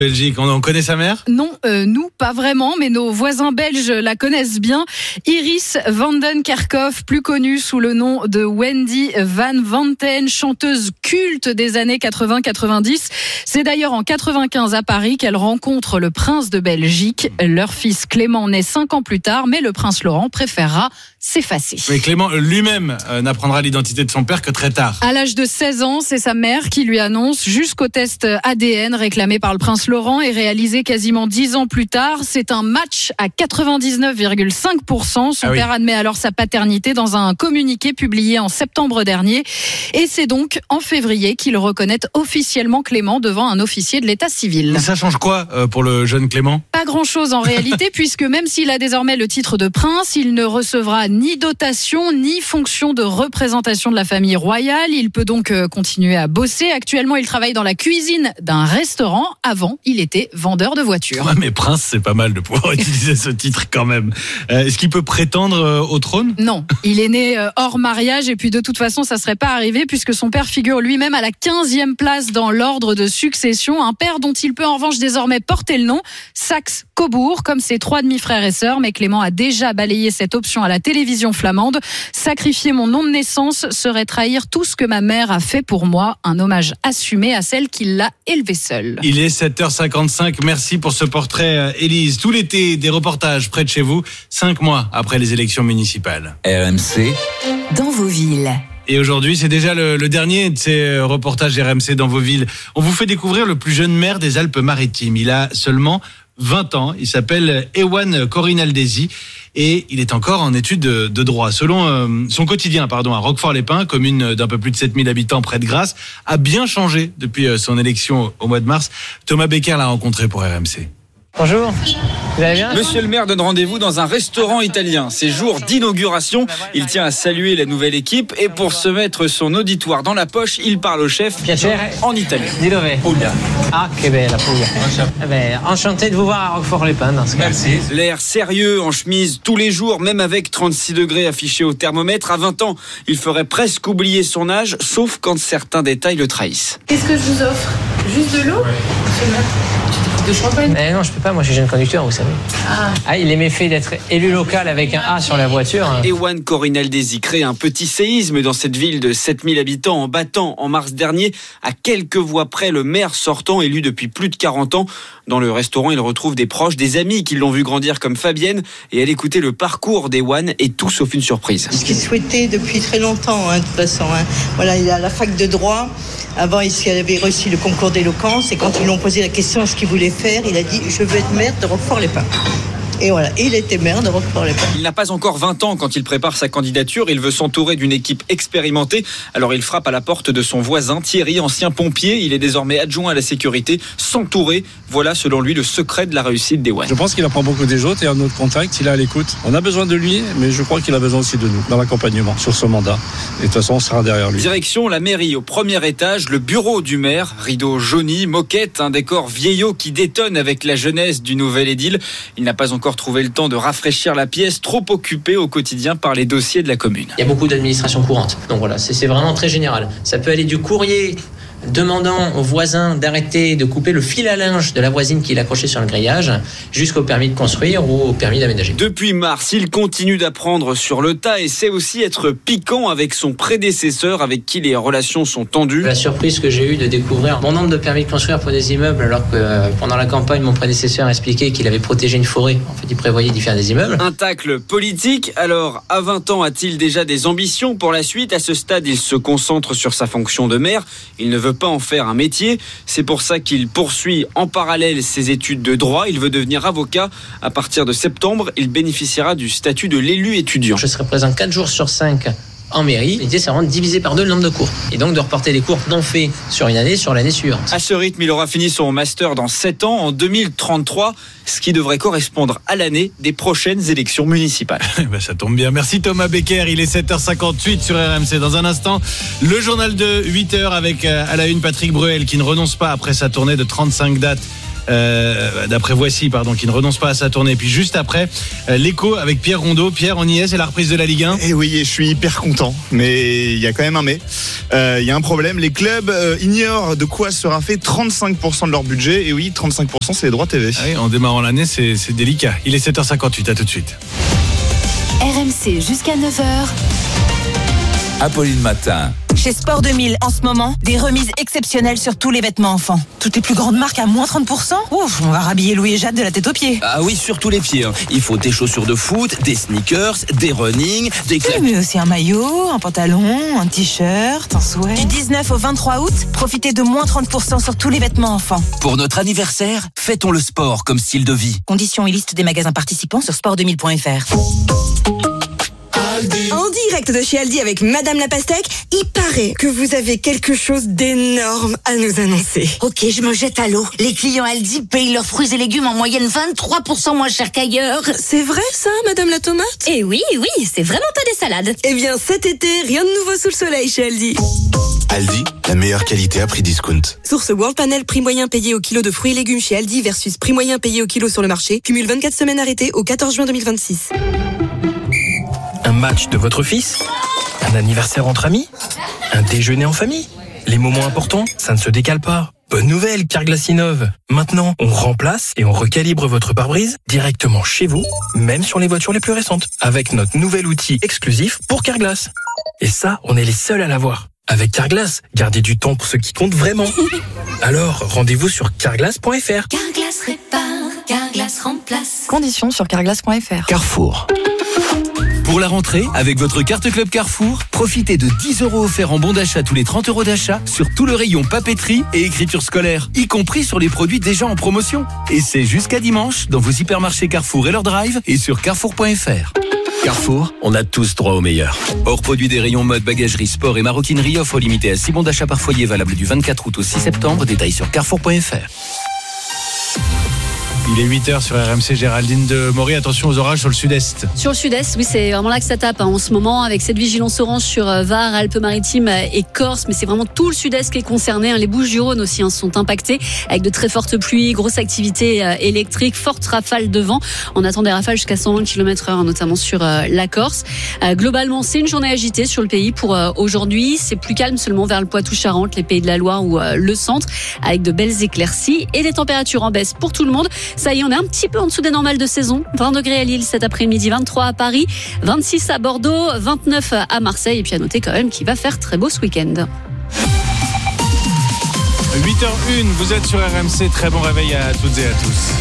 Belgique, on connaît sa mère ? Non, nous, pas vraiment, mais nos voisins belges la connaissent bien. Iris van den Kerkhoff, plus connue sous le nom de Wendy van Wanten, chanteuse culte des années 80-90. C'est d'ailleurs en 95 à Paris qu'elle rencontre le prince de Belgique. Leur fils Clément naît 5 ans plus tard, mais le prince Laurent préférera s'effacer. Mais Clément lui-même n'apprendra l'identité de son père que très tard. À l'âge de 16 ans, c'est sa mère qui lui annonce, jusqu'au test ADN réclamé par le prince Laurent et réalisé quasiment 10 ans plus tard. C'est un match à 99,5%. Son père admet alors sa paternité dans un communiqué publié en septembre dernier. Et c'est donc en février qu'il reconnaît officiellement Clément devant un officier de l'état civil. Mais ça change quoi pour le jeune Clément ? Pas grand-chose en réalité, puisque même s'il a désormais le titre de prince, il ne recevra ni dotation, ni fonction de représentation de la famille royale. Il peut donc continuer à bosser. Actuellement, il travaille dans la cuisine d'un restaurant. Avant, il était vendeur de voitures. Ouais, mais prince, c'est pas mal de pouvoir utiliser ce titre quand même. Est-ce qu'il peut prétendre au trône ? Non, il est né hors mariage et puis de toute façon, ça serait pas arrivé puisque son père figure lui-même à la 15e place dans l'ordre de succession. Un père dont il peut en revanche désormais porter le nom, Saxe-Cobourg, comme ses 3 demi-frères et sœurs. Mais Clément a déjà balayé cette option à la télévision flamande. Sacrifier mon nom de naissance serait trahir tout ce que ma mère a fait pour moi. Un hommage assumé à celle qui l'a élevé seule. Il est 7h55. Merci pour ce portrait, Élise. Tout l'été, des reportages près de chez vous, 5 mois après les élections municipales. RMC. Dans vos villes. Et aujourd'hui, c'est déjà le dernier de ces reportages RMC dans vos villes. On vous fait découvrir le plus jeune maire des Alpes-Maritimes. Il a seulement 20 ans. Il s'appelle Ewan Corinaldesi et il est encore en études de droit. Selon son quotidien, à Roquefort-les-Pins, commune d'un peu plus de 7000 habitants près de Grasse, a bien changé depuis son élection au mois de mars. Thomas Becker l'a rencontré pour RMC. Bonjour, vous allez bien ? Monsieur le maire donne rendez-vous dans un restaurant italien. C'est jour d'inauguration. Il tient à saluer la nouvelle équipe et pour se mettre son auditoire dans la poche, il parle au chef en italien. Di dove? Puglia. Ah, che bella Puglia. Eh ben, enchanté de vous voir à Roquefort-les-Pins dans ce cas. Merci. L'air sérieux en chemise tous les jours, même avec 36 degrés affichés au thermomètre. À 20 ans, il ferait presque oublier son âge, sauf quand certains détails le trahissent. Qu'est-ce que je vous offre ? Juste de l'eau ? De champagne ? Non, je peux pas, moi je suis jeune conducteur, vous savez. Il est méfait d'être élu local avec un A sur la voiture. Ewan Corinaldesi crée un petit séisme dans cette ville de 7000 habitants en battant en mars dernier à quelques voix près le maire sortant élu depuis plus de 40 ans. Dans le restaurant, il retrouve des proches, des amis qui l'ont vu grandir comme Fabienne et elle écoutait le parcours d'Ewan et tout sauf une surprise. Ce qu'il souhaitait depuis très longtemps, de toute façon. Voilà, il est à la fac de droit. Avant, il avait réussi le concours d'éloquence et quand ils lui ont posé la question de ce qu'il voulait faire, il a dit « Je veux être maire de Roquefort-les-Pins ». Et voilà, il était maire de Roquefort-les-Pins. Il n'a pas encore 20 ans quand il prépare sa candidature. Il veut s'entourer d'une équipe expérimentée. Alors il frappe à la porte de son voisin Thierry, ancien pompier. Il est désormais adjoint à la sécurité. S'entourer, voilà selon lui le secret de la réussite d'Ewan. Je pense qu'il apprend beaucoup des autres et en notre contact, il est à l'écoute. On a besoin de lui, mais je crois qu'il a besoin aussi de nous dans l'accompagnement sur ce mandat. Et de toute façon, on sera derrière lui. Direction la mairie au premier étage, le bureau du maire. Rideau jauni, moquette, un décor vieillot qui détonne avec la jeunesse du nouvel édile. Il n'a pas encore trouvé le temps de rafraîchir la pièce, trop occupé au quotidien par les dossiers de la commune. Il y a beaucoup d'administration courante, donc voilà, c'est vraiment très général. Ça peut aller du courrier demandant aux voisins d'arrêter de couper le fil à linge de la voisine qui est accroché sur le grillage, jusqu'au permis de construire ou au permis d'aménager. Depuis mars, il continue d'apprendre sur le tas et sait aussi être piquant avec son prédécesseur avec qui les relations sont tendues. La surprise que j'ai eue de découvrir mon nombre de permis de construire pour des immeubles alors que pendant la campagne, mon prédécesseur expliquait qu'il avait protégé une forêt. En fait, il prévoyait d'y faire des immeubles. Un tacle politique. Alors, à 20 ans, a-t-il déjà des ambitions pour la suite ? À ce stade, il se concentre sur sa fonction de maire. Il ne veut pas en faire un métier. C'est pour ça qu'il poursuit en parallèle ses études de droit. Il veut devenir avocat. À partir de septembre, il bénéficiera du statut de l'élu étudiant. Je serai présent 4 jours sur 5 en mairie. L'idée, c'est vraiment de diviser par 2 le nombre de cours. Et donc de reporter les cours non faits sur une année sur l'année suivante. À ce rythme, il aura fini son master dans 7 ans, en 2033, ce qui devrait correspondre à l'année des prochaines élections municipales. Ça tombe bien. Merci Thomas Becker. Il est 7h58 sur RMC. Dans un instant, le journal de 8h avec à la une Patrick Bruel qui ne renonce pas après sa tournée de 35 dates d'après Voici, qui ne renonce pas à sa tournée. Puis juste après, l'écho avec Pierre Rondeau. Pierre, on y est, c'est la reprise de la Ligue 1. Et oui, je suis hyper content, mais il y a quand même un mais. Il y a un problème, les clubs ignorent de quoi sera fait 35% de leur budget. Et oui, 35%, c'est les droits TV. Ah oui, en démarrant l'année, c'est délicat. Il est 7h58, à tout de suite. RMC jusqu'à 9h. Apolline Matin. Chez Sport 2000, en ce moment, des remises exceptionnelles sur tous les vêtements enfants. Toutes les plus grandes marques à moins 30%. Ouf, on va rhabiller Louis et Jade de la tête aux pieds. Ah oui, sur tous les pieds. Il faut des chaussures de foot, des sneakers, des running, des... Oui, mais aussi un maillot, un pantalon, un t-shirt, un sweat. Du 19 au 23 août, profitez de moins 30% sur tous les vêtements enfants. Pour notre anniversaire, fêtons le sport comme style de vie. Conditions et liste des magasins participants sur sport2000.fr. En direct de chez Aldi avec Madame la Pastèque, il paraît que vous avez quelque chose d'énorme à nous annoncer. Ok, je me jette à l'eau. Les clients Aldi payent leurs fruits et légumes en moyenne 23% moins cher qu'ailleurs. C'est vrai ça, Madame la Tomate ? Eh oui, c'est vraiment pas des salades. Eh bien cet été, rien de nouveau sous le soleil chez Aldi. Aldi, la meilleure qualité à prix discount. Source World Panel, prix moyen payé au kilo de fruits et légumes chez Aldi versus prix moyen payé au kilo sur le marché. Cumule 24 semaines arrêtées au 14 juin 2026. Un match de votre fils ? Un anniversaire entre amis ? Un déjeuner en famille ? Les moments importants, ça ne se décale pas. Bonne nouvelle, Carglass innove. Maintenant, on remplace et on recalibre votre pare-brise directement chez vous, même sur les voitures les plus récentes, avec notre nouvel outil exclusif pour Carglass. Et ça, on est les seuls à l'avoir. Avec Carglass, gardez du temps pour ce qui compte vraiment. Alors, rendez-vous sur carglass.fr. Carglass répare, Carglass remplace. Conditions sur carglass.fr. Carrefour. Pour la rentrée, avec votre carte Club Carrefour, profitez de 10 € offerts en bon d'achat tous les 30 € d'achat sur tout le rayon papeterie et écriture scolaire, y compris sur les produits déjà en promotion. Et c'est jusqu'à dimanche dans vos hypermarchés Carrefour et leur drive et sur carrefour.fr. Carrefour, on a tous droit au meilleur. Hors produit des rayons mode, bagagerie, sport et maroquinerie, offre limitée à 6 bons d'achat par foyer valable du 24 août au 6 septembre. Détails sur carrefour.fr. Il est 8h sur RMC, Géraldine de Maury. Attention aux orages sur le sud-est. Sur le sud-est, oui, c'est vraiment là que ça tape en ce moment, avec cette vigilance orange sur Var, Alpes-Maritimes et Corse. Mais c'est vraiment tout le sud-est qui est concerné. Les Bouches-du-Rhône aussi sont impactées, avec de très fortes pluies, grosse activité électrique, fortes rafales de vent. On attend des rafales jusqu'à 120 km/h, notamment sur la Corse. Globalement, c'est une journée agitée sur le pays pour aujourd'hui. C'est plus calme seulement vers le Poitou-Charentes, les Pays de la Loire ou le centre, avec de belles éclaircies et des températures en baisse pour tout le monde. Ça y est, on est un petit peu en dessous des normales de saison. 20 degrés à Lille cet après-midi, 23 à Paris, 26 à Bordeaux, 29 à Marseille. Et puis à noter quand même qu'il va faire très beau ce week-end. 8h01, vous êtes sur RMC. Très bon réveil à toutes et à tous.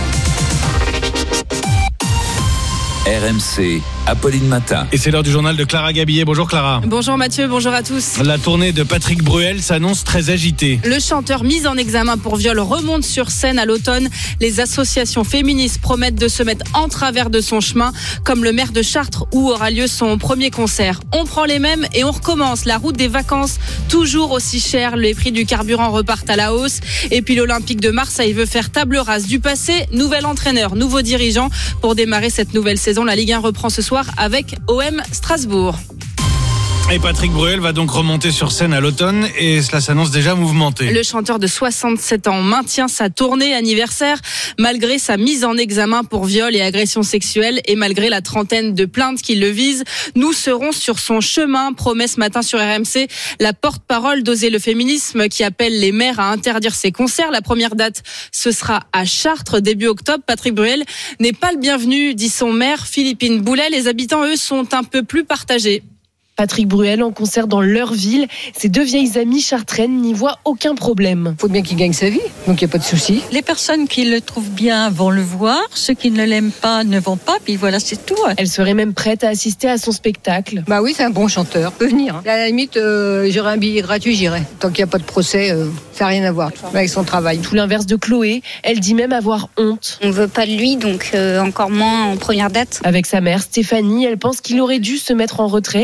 RMC, Apolline Matin. Et c'est l'heure du journal de Clara Gabillet. Bonjour Clara. Bonjour Mathieu, bonjour à tous. La tournée de Patrick Bruel s'annonce très agitée. Le chanteur mis en examen pour viol remonte sur scène à l'automne. Les associations féministes promettent de se mettre en travers de son chemin, comme le maire de Chartres où aura lieu son premier concert. On prend les mêmes et on recommence. La route des vacances, toujours aussi chère. Les prix du carburant repartent à la hausse. Et puis l'Olympique de Marseille veut faire table rase du passé. Nouvel entraîneur, nouveau dirigeant pour démarrer cette nouvelle saison. La Ligue 1 reprend ce soir avec OM Strasbourg. Et Patrick Bruel va donc remonter sur scène à l'automne et cela s'annonce déjà mouvementé. Le chanteur de 67 ans maintient sa tournée anniversaire malgré sa mise en examen pour viol et agression sexuelle et malgré la trentaine de plaintes qui le visent. Nous serons sur son chemin, promet ce matin sur RMC la porte-parole d'Oser le féminisme qui appelle les maires à interdire ses concerts. La première date, ce sera à Chartres début octobre. Patrick Bruel n'est pas le bienvenu, dit son maire Philippine Boulet. Les habitants, eux, sont un peu plus partagés. Patrick Bruel en concert dans leur ville. Ses deux vieilles amies chartraines n'y voient aucun problème. Il faut bien qu'il gagne sa vie, donc il n'y a pas de souci. Les personnes qui le trouvent bien vont le voir, ceux qui ne l'aiment pas ne vont pas, puis voilà, c'est tout. Elle serait même prête à assister à son spectacle. Bah oui, c'est un bon chanteur, peut venir. À la limite, j'aurais un billet gratuit, j'irai. Tant qu'il n'y a pas de procès, ça n'a rien à voir avec son travail. Tout l'inverse de Chloé, elle dit même avoir honte. On ne veut pas de lui, donc encore moins en première date. Avec sa mère, Stéphanie, elle pense qu'il aurait dû se mettre en retrait le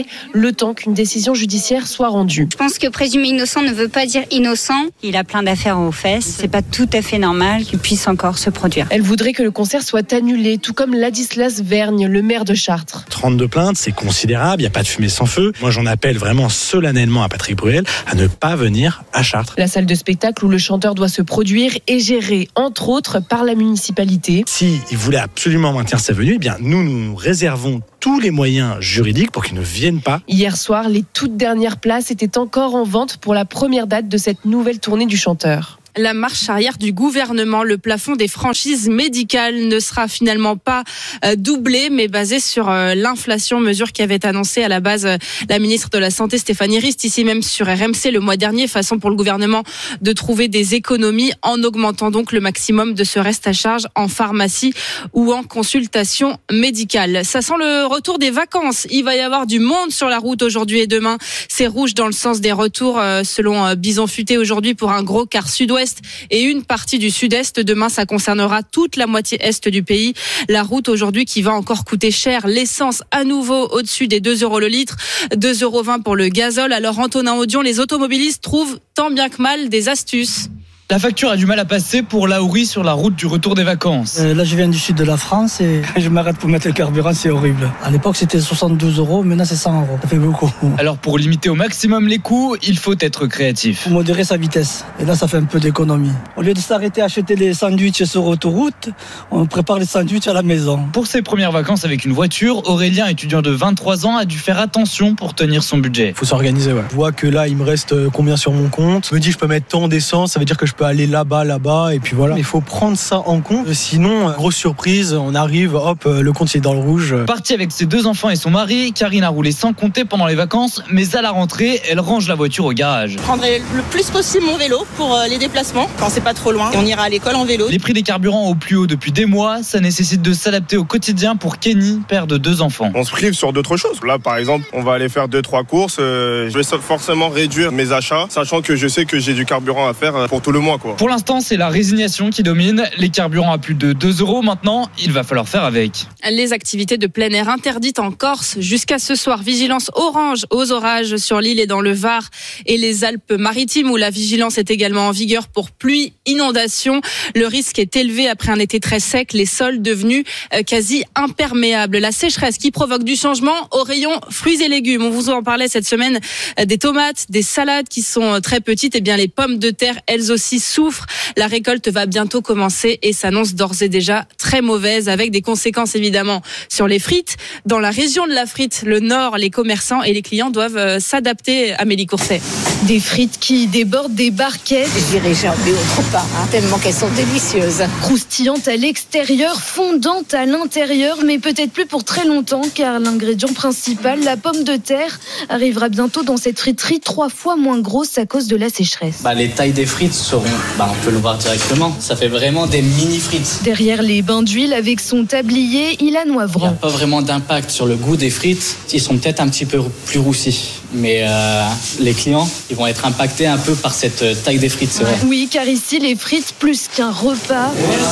le temps qu'une décision judiciaire soit rendue. Je pense que présumer innocent ne veut pas dire innocent. Il a plein d'affaires aux fesses. C'est pas tout à fait normal qu'il puisse encore se produire. Elle voudrait que le concert soit annulé, tout comme Ladislas Vergne, le maire de Chartres. 32 plaintes, c'est considérable, il n'y a pas de fumée sans feu. Moi, j'en appelle vraiment solennellement à Patrick Bruel à ne pas venir à Chartres. La salle de spectacle où le chanteur doit se produire est gérée, entre autres, par la municipalité. Si il voulait absolument maintenir sa venue, eh bien, nous réservons tous les moyens juridiques pour qu'ils ne viennent pas. Hier soir, les toutes dernières places étaient encore en vente pour la première date de cette nouvelle tournée du chanteur. La marche arrière du gouvernement, le plafond des franchises médicales ne sera finalement pas doublé, mais basé sur l'inflation, mesure qui avait annoncé à la base la ministre de la Santé Stéphanie Rist, ici même sur RMC le mois dernier, façon pour le gouvernement de trouver des économies en augmentant donc le maximum de ce reste à charge en pharmacie ou en consultation médicale. Ça sent le retour des vacances. Il va y avoir du monde sur la route aujourd'hui et demain. C'est rouge dans le sens des retours selon Bison Futé aujourd'hui pour un gros quart sud-ouest et une partie du sud-est. Demain, ça concernera toute la moitié est du pays. La route aujourd'hui qui va encore coûter cher. L'essence à nouveau au-dessus des 2 € le litre, 2,20 € pour le gazole. Alors Antonin Audion, les automobilistes trouvent tant bien que mal des astuces. La facture a du mal à passer pour Laouri sur la route du retour des vacances. Là, je viens du sud de la France et je m'arrête pour mettre le carburant, c'est horrible. À l'époque, c'était 72 €, maintenant c'est 100 €. Ça fait beaucoup. Alors, pour limiter au maximum les coûts, il faut être créatif. Faut modérer sa vitesse. Et là, ça fait un peu d'économie. Au lieu de s'arrêter à acheter les sandwichs sur autoroute, on prépare les sandwichs à la maison. Pour ses premières vacances avec une voiture, Aurélien, étudiant de 23 ans, a dû faire attention pour tenir son budget. Faut s'organiser, ouais. Je vois que là, il me reste combien sur mon compte. Je me dis, je peux mettre tant d'essence, ça veut dire que je peux aller là-bas, et puis voilà. Il faut prendre ça en compte, sinon, grosse surprise, on arrive, hop, le compte est dans le rouge. Partie avec ses 2 enfants et son mari, Karine a roulé sans compter pendant les vacances, mais à la rentrée, elle range la voiture au garage. Je prendrai le plus possible mon vélo pour les déplacements, quand c'est pas trop loin. Et on ira à l'école en vélo. Les prix des carburants au plus haut depuis des mois, ça nécessite de s'adapter au quotidien pour Kenny, père de 2 enfants. On se prive sur d'autres choses. Là, par exemple, on va aller faire 2-3 courses. Je vais forcément réduire mes achats, sachant que je sais que j'ai du carburant à faire pour tout le mois, quoi. Pour l'instant, c'est la résignation qui domine. Les carburants à plus de 2 € maintenant, il va falloir faire avec. Les activités de plein air interdites en Corse jusqu'à ce soir. Vigilance orange aux orages sur l'île et dans le Var et les Alpes-Maritimes où la vigilance est également en vigueur pour pluie, inondation. Le risque est élevé après un été très sec, les sols devenus quasi imperméables. La sécheresse qui provoque du changement au rayon fruits et légumes. On vous en parlait cette semaine des tomates, des salades qui sont très petites. Et bien les pommes de terre, elles aussi souffrent. La récolte va bientôt commencer et s'annonce d'ores et déjà très mauvaise avec des conséquences évidemment sur les frites. Dans la région de la frite, le Nord, les commerçants et les clients doivent s'adapter. Amélie Courset. Des frites qui débordent des barquettes. Je dirais jamais autre part, tellement qu'elles sont délicieuses. Croustillantes à l'extérieur, fondantes à l'intérieur, mais peut-être plus pour très longtemps car l'ingrédient principal, la pomme de terre, arrivera bientôt dans cette friterie 3 fois moins grosse à cause de la sécheresse. Les tailles des frites seront, on peut le voir directement, ça fait vraiment des mini frites. Derrière les bains d'huile avec son tablier, il a Noivran. Il n'y a pas vraiment d'impact sur le goût des frites, ils sont peut-être un petit peu plus roussis. Mais les clients, ils vont être impactés un peu par cette taille des frites, c'est vrai. Oui, car ici, les frites, plus qu'un repas,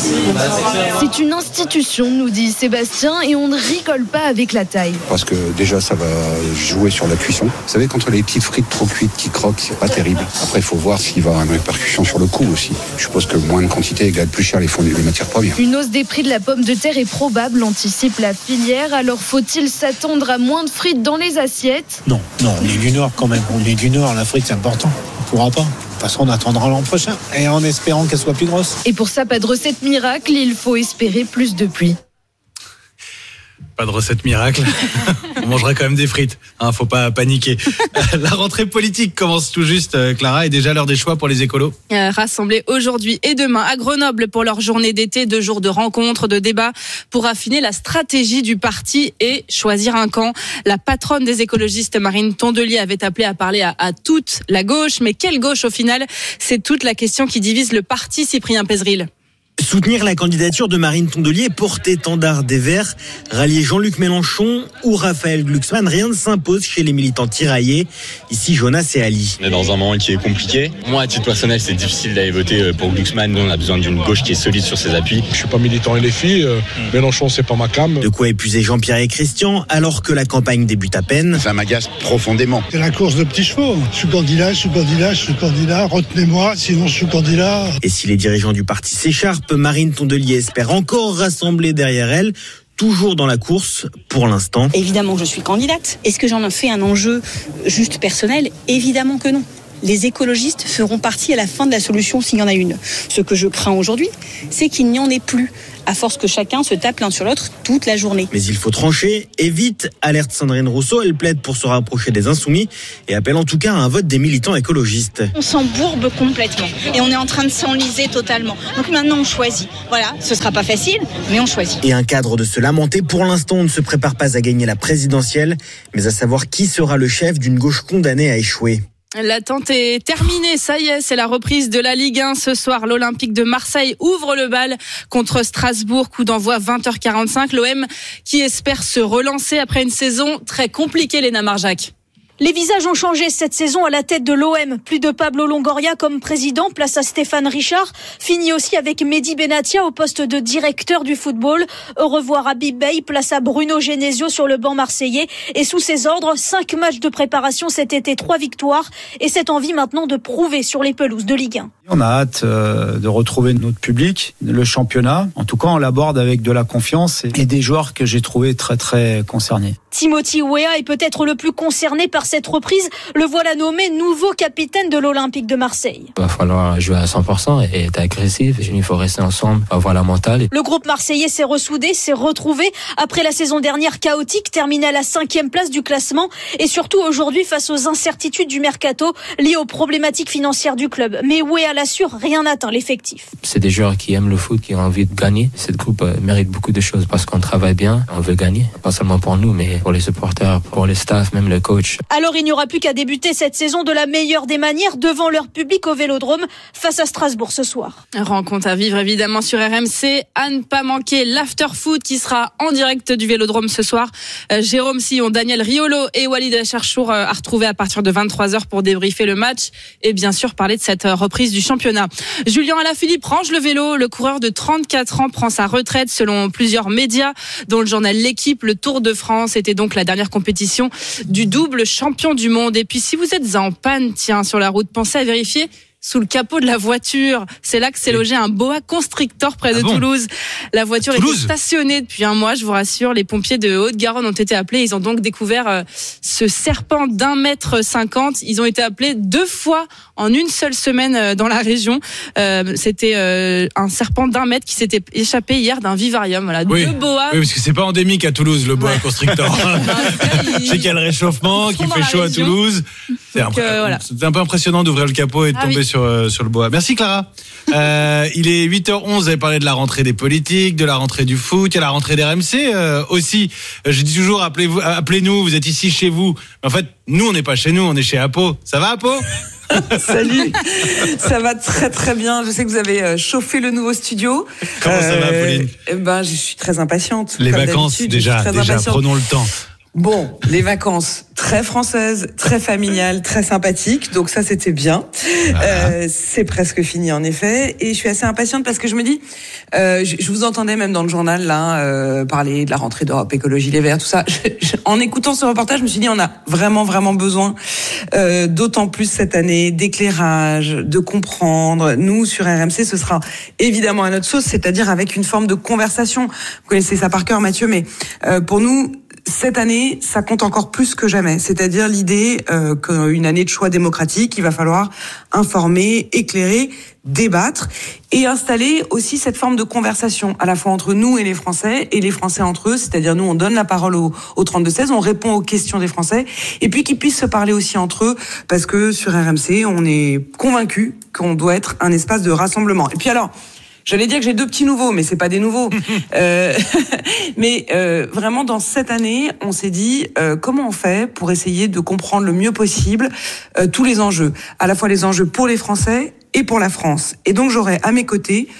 c'est une institution, nous dit Sébastien, et on ne rigole pas avec la taille. Parce que déjà, ça va jouer sur la cuisson. Vous savez, quand les petites frites trop cuites qui croquent, c'est pas terrible. Après, il faut voir s'il va y avoir une répercussion sur le coût aussi. Je suppose que moins de quantité égale plus cher les matières premières. Une hausse des prix de la pomme de terre est probable, anticipe la filière. Alors, faut-il s'attendre à moins de frites dans les assiettes ? Non, on est du Nord quand même. On est du Nord, la frite c'est important. On pourra pas. De toute façon, on attendra l'an prochain. Et en espérant qu'elle soit plus grosse. Et pour ça, pas de recette miracle, il faut espérer plus de pluie. Pas de recette miracle. On mangera quand même des frites. Faut pas paniquer. La rentrée politique commence tout juste, Clara, et déjà l'heure des choix pour les écolos. Rassemblés aujourd'hui et demain à Grenoble pour leur journée d'été, 2 jours de rencontres, de débats pour affiner la stratégie du parti et choisir un camp. La patronne des écologistes, Marine Tondelier, avait appelé à parler à toute la gauche. Mais quelle gauche au final ? C'est toute la question qui divise le parti, Cyprien Pézeril. Soutenir la candidature de Marine Tondelier, porte-étendard des Verts, rallier Jean-Luc Mélenchon ou Raphaël Glucksmann, rien ne s'impose chez les militants tiraillés. Ici, Jonas et Ali. On est dans un moment qui est compliqué. Moi, à titre personnel, c'est difficile d'aller voter pour Glucksmann. Nous, on a besoin d'une gauche qui est solide sur ses appuis. Je suis pas militant LFI. Mélenchon, c'est pas ma cam. De quoi épuiser Jean-Pierre et Christian, alors que la campagne débute à peine. Ça m'agace profondément. C'est la course de petits chevaux. Je suis candidat. Retenez-moi, sinon je suis candidat. Et si les dirigeants du parti s'écharpent, Marine Tondelier espère encore rassembler derrière elle, toujours dans la course pour l'instant. Évidemment, je suis candidate. Est-ce que j'en ai fait un enjeu juste personnel ? Évidemment que non. Les écologistes feront partie à la fin de la solution s'il y en a une. Ce que je crains aujourd'hui, c'est qu'il n'y en ait plus, à force que chacun se tape l'un sur l'autre toute la journée. Mais il faut trancher, et vite, alerte Sandrine Rousseau, elle plaide pour se rapprocher des insoumis et appelle en tout cas à un vote des militants écologistes. On s'embourbe complètement et on est en train de s'enliser totalement. Donc maintenant on choisit. Voilà, ce sera pas facile, mais on choisit. Et un cadre de se lamenter, pour l'instant on ne se prépare pas à gagner la présidentielle, mais à savoir qui sera le chef d'une gauche condamnée à échouer. L'attente est terminée, ça y est, c'est la reprise de la Ligue 1 ce soir. L'Olympique de Marseille ouvre le bal contre Strasbourg, coup d'envoi 20h45. L'OM qui espère se relancer après une saison très compliquée, Léna Marjac. Les visages ont changé cette saison à la tête de l'OM. Plus de Pablo Longoria comme président, place à Stéphane Richard. Fini aussi avec Mehdi Benatia au poste de directeur du football. Au revoir Habib Bey, place à Bruno Genesio sur le banc marseillais. Et sous ses ordres, 5 matchs de préparation cet été, 3 victoires. Et cette envie maintenant de prouver sur les pelouses de Ligue 1. On a hâte de retrouver notre public, le championnat. En tout cas, on l'aborde avec de la confiance et des joueurs que j'ai trouvés très très concernés. Timothy Weah est peut-être le plus concerné par cette reprise. Le voilà nommé nouveau capitaine de l'Olympique de Marseille. Il va falloir jouer à 100% et être agressif. Il faut rester ensemble, avoir la mentale. Le groupe marseillais s'est ressoudé, s'est retrouvé après la saison dernière chaotique, terminée à la 5e place du classement et surtout aujourd'hui face aux incertitudes du mercato liées aux problématiques financières du club. Mais Weah l'assure, rien n'atteint l'effectif. C'est des joueurs qui aiment le foot, qui ont envie de gagner. Cette groupe mérite beaucoup de choses parce qu'on travaille bien, on veut gagner. Pas seulement pour nous, mais pour les supporters, pour les staffs, même le coach. Alors il n'y aura plus qu'à débuter cette saison de la meilleure des manières devant leur public au Vélodrome face à Strasbourg ce soir. Rencontre à vivre évidemment sur RMC. À ne pas manquer l'after-foot qui sera en direct du Vélodrome ce soir. Jérôme Sillon, Daniel Riolo et Walid Acharchour à retrouver à partir de 23h pour débriefer le match et bien sûr parler de cette reprise du championnat. Julien Alaphilippe range le vélo. Le coureur de 34 ans prend sa retraite selon plusieurs médias, dont le journal L'Équipe. Le Tour de France était donc la dernière compétition du double champion du monde. Et puis si vous êtes en panne, sur la route, pensez à vérifier sous le capot de la voiture. C'est là que s'est logé un boa constrictor près de Toulouse. La voiture était stationnée depuis un mois, je vous rassure. Les pompiers de Haute-Garonne ont été appelés. Ils ont donc découvert ce serpent d'1,50 m. Ils ont été appelés 2 fois en une seule semaine dans la région. C'était un serpent d'1 mètre qui s'était échappé hier d'un vivarium. Voilà, 2 boas. Oui, parce que c'est pas endémique à Toulouse, le boa constrictor. Je sais qu'il y a le réchauffement, qu'il fait chaud à Toulouse. C'est un peu impressionnant d'ouvrir le capot et de tomber sur le bois. Merci Clara. Il est 8h11, vous avez parlé de la rentrée des politiques, de la rentrée du foot, il y a la rentrée des RMC aussi. Je dis toujours, appelez-nous, vous êtes ici chez vous. Mais en fait, nous on n'est pas chez nous, on est chez Apo. Ça va Apo ? Salut, ça va très très bien. Je sais que vous avez chauffé le nouveau studio. Comment ça va Pauline ? Je suis très impatiente. Les vacances déjà, prenons le temps. Bon, les vacances très françaises, très familiales, très sympathiques. Donc ça, c'était bien. Voilà. C'est presque fini en effet. Et je suis assez impatiente parce que je me dis, je vous entendais même dans le journal là parler de la rentrée d'Europe Écologie Les Verts, tout ça. En écoutant ce reportage, je me suis dit, on a vraiment besoin, d'autant plus cette année, d'éclairage, de comprendre. Nous, sur RMC, ce sera évidemment à notre sauce, c'est-à-dire avec une forme de conversation. Vous connaissez ça par cœur, Mathieu, mais pour nous, cette année, ça compte encore plus que jamais. C'est-à-dire l'idée qu'une année de choix démocratique, il va falloir informer, éclairer, débattre et installer aussi cette forme de conversation à la fois entre nous et les Français entre eux. C'est-à-dire nous, on donne la parole au 32-16, on répond aux questions des Français et puis qu'ils puissent se parler aussi entre eux parce que sur RMC, on est convaincus qu'on doit être un espace de rassemblement. Et puis alors, j'allais dire que j'ai 2 petits nouveaux, mais c'est pas des nouveaux. Mais vraiment, dans cette année, on s'est dit comment on fait pour essayer de comprendre le mieux possible tous les enjeux, à la fois les enjeux pour les Français et pour la France. Et donc, j'aurai à mes côtés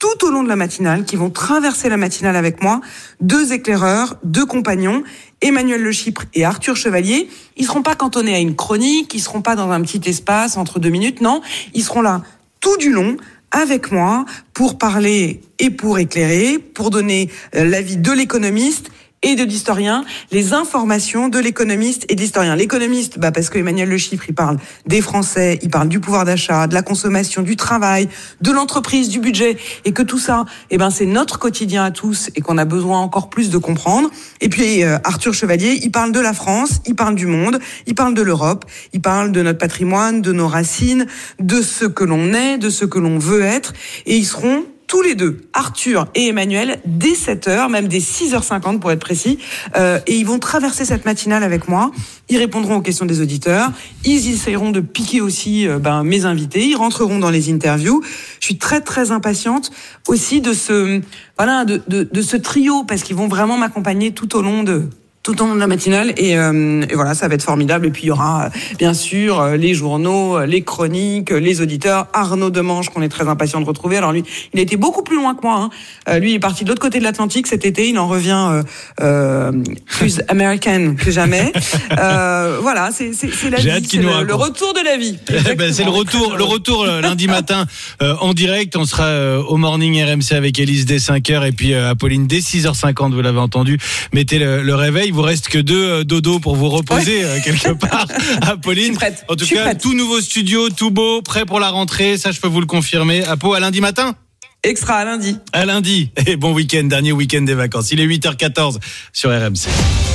tout au long de la matinale, qui vont traverser la matinale avec moi, 2 éclaireurs, 2 compagnons, Emmanuel Le Chypre et Arthur Chevalier. Ils seront pas cantonnés à une chronique, ils seront pas dans un petit espace entre 2 minutes, non, ils seront là tout du long avec moi pour parler et pour éclairer, pour donner l'avis de l'économiste et de l'historien, les informations de l'économiste et de l'historien. L'économiste, parce que Emmanuel Le Chypre, il parle des Français, il parle du pouvoir d'achat, de la consommation, du travail, de l'entreprise, du budget, et que tout ça, c'est notre quotidien à tous et qu'on a besoin encore plus de comprendre. Et puis Arthur Chevalier, il parle de la France, il parle du monde, il parle de l'Europe, il parle de notre patrimoine, de nos racines, de ce que l'on est, de ce que l'on veut être, et ils seront tous les deux, Arthur et Emmanuel, dès 7h, même dès 6h50 pour être précis, et ils vont traverser cette matinale avec moi. Ils répondront aux questions des auditeurs. Ils essayeront de piquer aussi mes invités. Ils rentreront dans les interviews. Je suis très très impatiente aussi de ce de ce trio, parce qu'ils vont vraiment m'accompagner tout au long de la matinale, et voilà, ça va être formidable. Et puis il y aura bien sûr les journaux, les chroniques, les auditeurs. Arnaud Demange, qu'on est très impatient de retrouver. Alors lui, il a été beaucoup plus loin que moi, lui, il est parti de l'autre côté de l'Atlantique cet été. Il en revient plus American que jamais. Voilà, c'est la J'ai vie, hâte qu'il nous raconte. le retour de la vie. C'est le retour lundi matin en direct. On sera au morning RMC avec Élise dès 5h et puis Apolline dès 6h50. Vous l'avez entendu. Mettez le réveil. Il vous reste que 2 dodos pour vous reposer quelque part. Apolline. En tout cas, tout nouveau studio, tout beau, prêt pour la rentrée. Ça, je peux vous le confirmer. Apo, à lundi matin. Extra à lundi. À lundi. Et bon week-end, dernier week-end des vacances. Il est 8h14 sur RMC.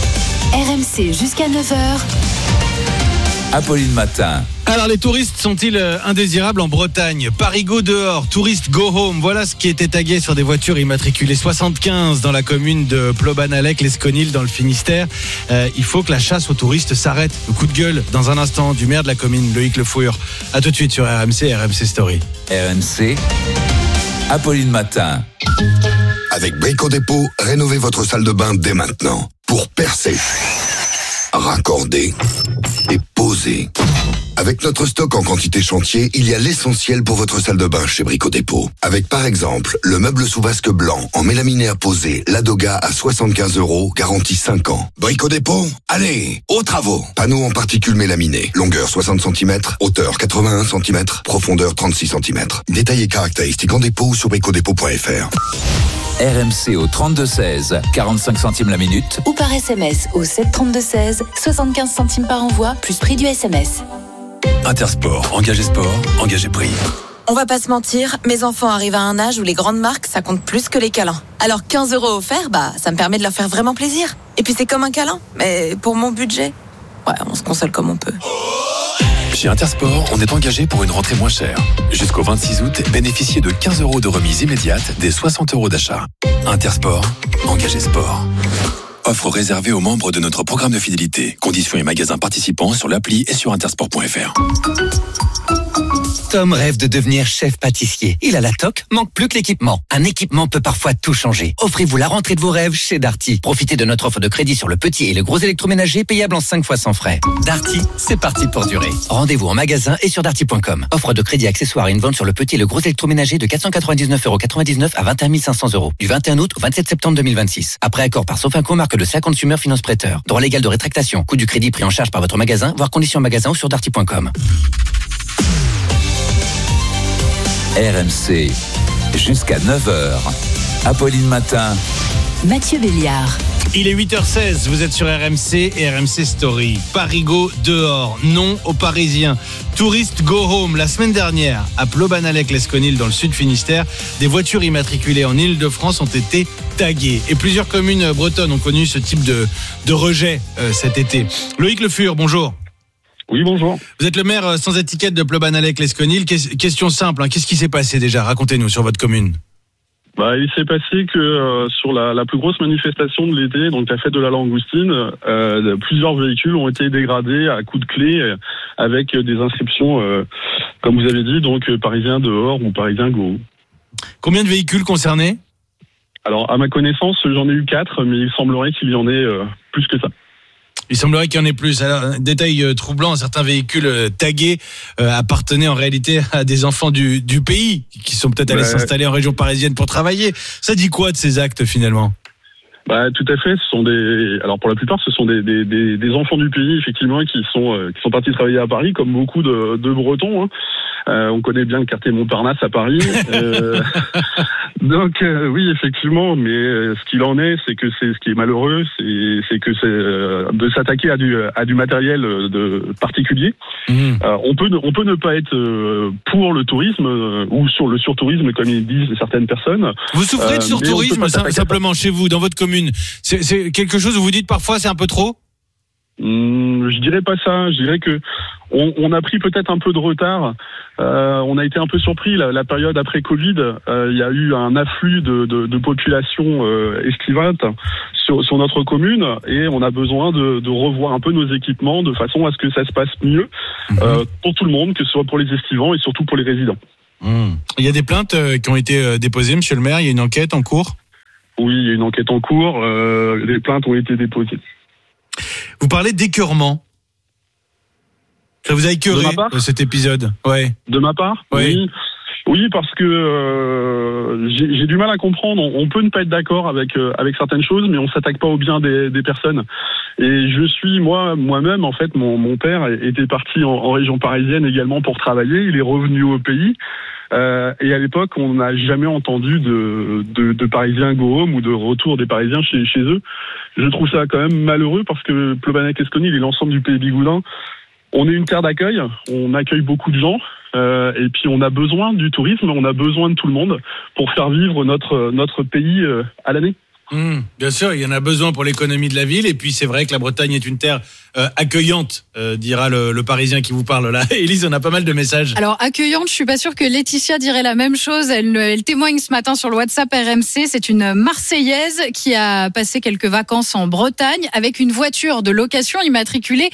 RMC jusqu'à 9h. Apolline Matin. Alors, les touristes sont-ils indésirables en Bretagne? Parigo dehors, touriste go home. Voilà ce qui était tagué sur des voitures immatriculées 75 dans la commune de Plobanalec-Lesconil dans le Finistère. Il faut que la chasse aux touristes s'arrête. Le coup de gueule dans un instant du maire de la commune, Loïc Le Fouilleur. À tout de suite sur RMC, RMC Story. RMC, Apolline Matin. Avec Brico Dépôt, rénovez votre salle de bain dès maintenant. Pour percer, raccorder et poser. Avec notre stock en quantité chantier, il y a l'essentiel pour votre salle de bain chez Brico Dépôt. Avec par exemple, le meuble sous vasque blanc en mélaminé à poser, Ladoga à 75 €, garantie 5 ans. Brico Dépôt, allez, aux travaux. Panneaux en particules mélaminées, longueur 60 cm, hauteur 81 cm, profondeur 36 cm. Détails et caractéristiques en dépôt ou sur bricodépôt.fr. RMC au 32-16, 45 centimes la minute. Ou par SMS au 732-16, 75 centimes par envoi, plus prix du SMS. Intersport, engagé sport, engagé prix. On va pas se mentir, mes enfants arrivent à un âge où les grandes marques, ça compte plus que les câlins. Alors 15 € offerts, ça me permet de leur faire vraiment plaisir. Et puis c'est comme un câlin, mais pour mon budget, ouais, on se console comme on peut. Chez Intersport, on est engagé pour une rentrée moins chère. Jusqu'au 26 août, bénéficiez de 15 € de remise immédiate des 60 € d'achat. Intersport, engagé sport. Offre réservée aux membres de notre programme de fidélité. Conditions et magasins participants sur l'appli et sur intersport.fr. Tom rêve de devenir chef pâtissier. Il a la toque, manque plus que l'équipement. Un équipement peut parfois tout changer. Offrez-vous la rentrée de vos rêves chez Darty. Profitez de notre offre de crédit sur le petit et le gros électroménager payable en 5 fois sans frais. Darty, c'est parti pour durer. Rendez-vous en magasin et sur darty.com. Offre de crédit accessoire et une vente sur le petit et le gros électroménager de 499,99 € à 21 500 € du 21 août au 27 septembre 2026. Après accord par Sofinco, marque de Sac Consumer Finance Prêteur. Droit légal de rétractation. Coût du crédit pris en charge par votre magasin, voire conditions en magasin ou sur darty.com. RMC, jusqu'à 9h. Apolline Matin. Mathieu Béliard. Il est 8h16, vous êtes sur RMC et RMC Story. Parigo dehors, non aux Parisiens. Touriste go home. La semaine dernière, à Plobanalec-Lesconil dans le sud Finistère, des voitures immatriculées en Ile-de-France ont été taguées. Et plusieurs communes bretonnes ont connu ce type de rejet cet été. Loïc Le Fur, bonjour. Oui, bonjour. Vous êtes le maire sans étiquette de Plobanalec-Lesconil. Question simple, qu'est-ce qui s'est passé déjà? Racontez-nous sur votre commune. Il s'est passé que sur la plus grosse manifestation de l'été, donc la fête de la Langoustine, plusieurs véhicules ont été dégradés à coups de clé avec des inscriptions, comme vous avez dit, donc Parisiens dehors ou Parisiens go. Combien de véhicules concernés? Alors, à ma connaissance, j'en ai eu 4, mais il semblerait qu'il y en ait plus que ça. Il semblerait qu'il y en ait plus. Alors, un détail troublant, certains véhicules tagués appartenaient en réalité à des enfants du pays qui sont peut-être allés s'installer en région parisienne pour travailler. Ça dit quoi de ces actes finalement ? Tout à fait. Alors pour la plupart, ce sont des enfants du pays effectivement qui sont partis travailler à Paris, comme beaucoup de Bretons. Hein. On connaît bien le quartier Montparnasse à Paris. Donc oui, effectivement. Mais ce qu'il en est, c'est que ce qui est malheureux, c'est que c'est de s'attaquer à du matériel de particulier. On peut ne pas être pour le tourisme ou sur le surtourisme, comme ils disent certaines personnes. Vous souffrez de surtourisme simplement chez vous, dans votre commune. C'est quelque chose où vous dites parfois c'est un peu trop ? Je dirais pas ça. Je dirais que on a pris peut-être un peu de retard. On a été un peu surpris la période après Covid. Il y a eu un afflux de population estivante sur notre commune et on a besoin de revoir un peu nos équipements de façon à ce que ça se passe mieux pour tout le monde, que ce soit pour les estivants et surtout pour les résidents. Il y a des plaintes qui ont été déposées, monsieur le maire. Il y a une enquête en cours ? Oui, il y a une enquête en cours. Les plaintes ont été déposées. Vous parlez d'écœurement. Ça vous a écœuré cet épisode ? Ouais. De ma part ? Oui. Oui, parce que j'ai du mal à comprendre. On peut ne pas être d'accord avec certaines choses, mais on s'attaque pas au bien des personnes. Et je suis moi-même en fait, mon père était parti en région parisienne également pour travailler. Il est revenu au pays. Et à l'époque, on n'a jamais entendu de Parisiens go home ou de retour des Parisiens chez eux. Je trouve ça quand même malheureux parce que Plobanec-Esconil et l'ensemble du pays bigoudin, on est une terre d'accueil, on accueille beaucoup de gens, et puis on a besoin du tourisme, on a besoin de tout le monde pour faire vivre notre pays à l'année. Bien sûr, il y en a besoin pour l'économie de la ville, et puis c'est vrai que la Bretagne est une terre accueillante, dira le Parisien qui vous parle là. Élise, on a pas mal de messages. Alors accueillante, je suis pas sûre que Laetitia dirait la même chose. Elle témoigne ce matin sur le WhatsApp RMC. C'est une Marseillaise qui a passé quelques vacances en Bretagne avec une voiture de location immatriculée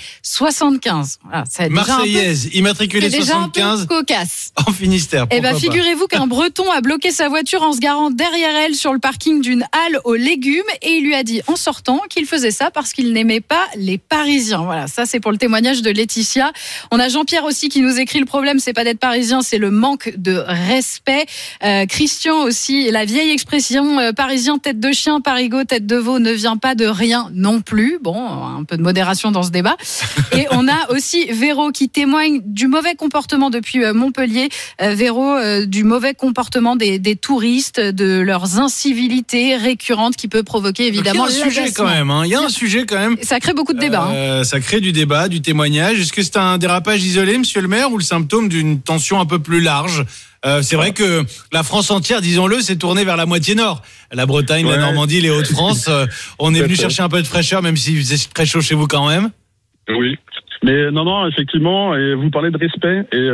75. Voilà, c'est Marseillaise, immatriculée 75. Déjà un peu cocasse. En Finistère. Eh ben, figurez-vous qu'un Breton a bloqué sa voiture en se garant derrière elle sur le parking d'une halle aux légumes et il lui a dit en sortant qu'il faisait ça parce qu'il n'aimait pas les Parisiens. Voilà, ça c'est pour le témoignage de Laetitia. On a Jean-Pierre aussi qui nous écrit: le problème c'est pas d'être parisien, c'est le manque de respect. Christian aussi, la vieille expression parisien tête de chien, parigot tête de veau ne vient pas de rien non plus. Bon, un peu de modération dans ce débat. Et on a aussi Véro qui témoigne du mauvais comportement depuis Montpellier. Véro, du mauvais comportement des touristes, de leurs incivilités récurrentes qui peut provoquer évidemment il y a un sujet quand même. Il y a un sujet quand même. Ça crée beaucoup de débats. Ça crée du débat, du témoignage. Est-ce que c'est un dérapage isolé, monsieur le maire, ou le symptôme d'une tension un peu plus large ? C'est vrai que la France entière, disons-le, s'est tournée vers la moitié nord. La Bretagne, la Normandie, les Hauts-de-France. On est venu chercher un peu de fraîcheur, même s'il faisait très chaud chez vous quand même. Oui. Mais non, effectivement, et vous parlez de respect, et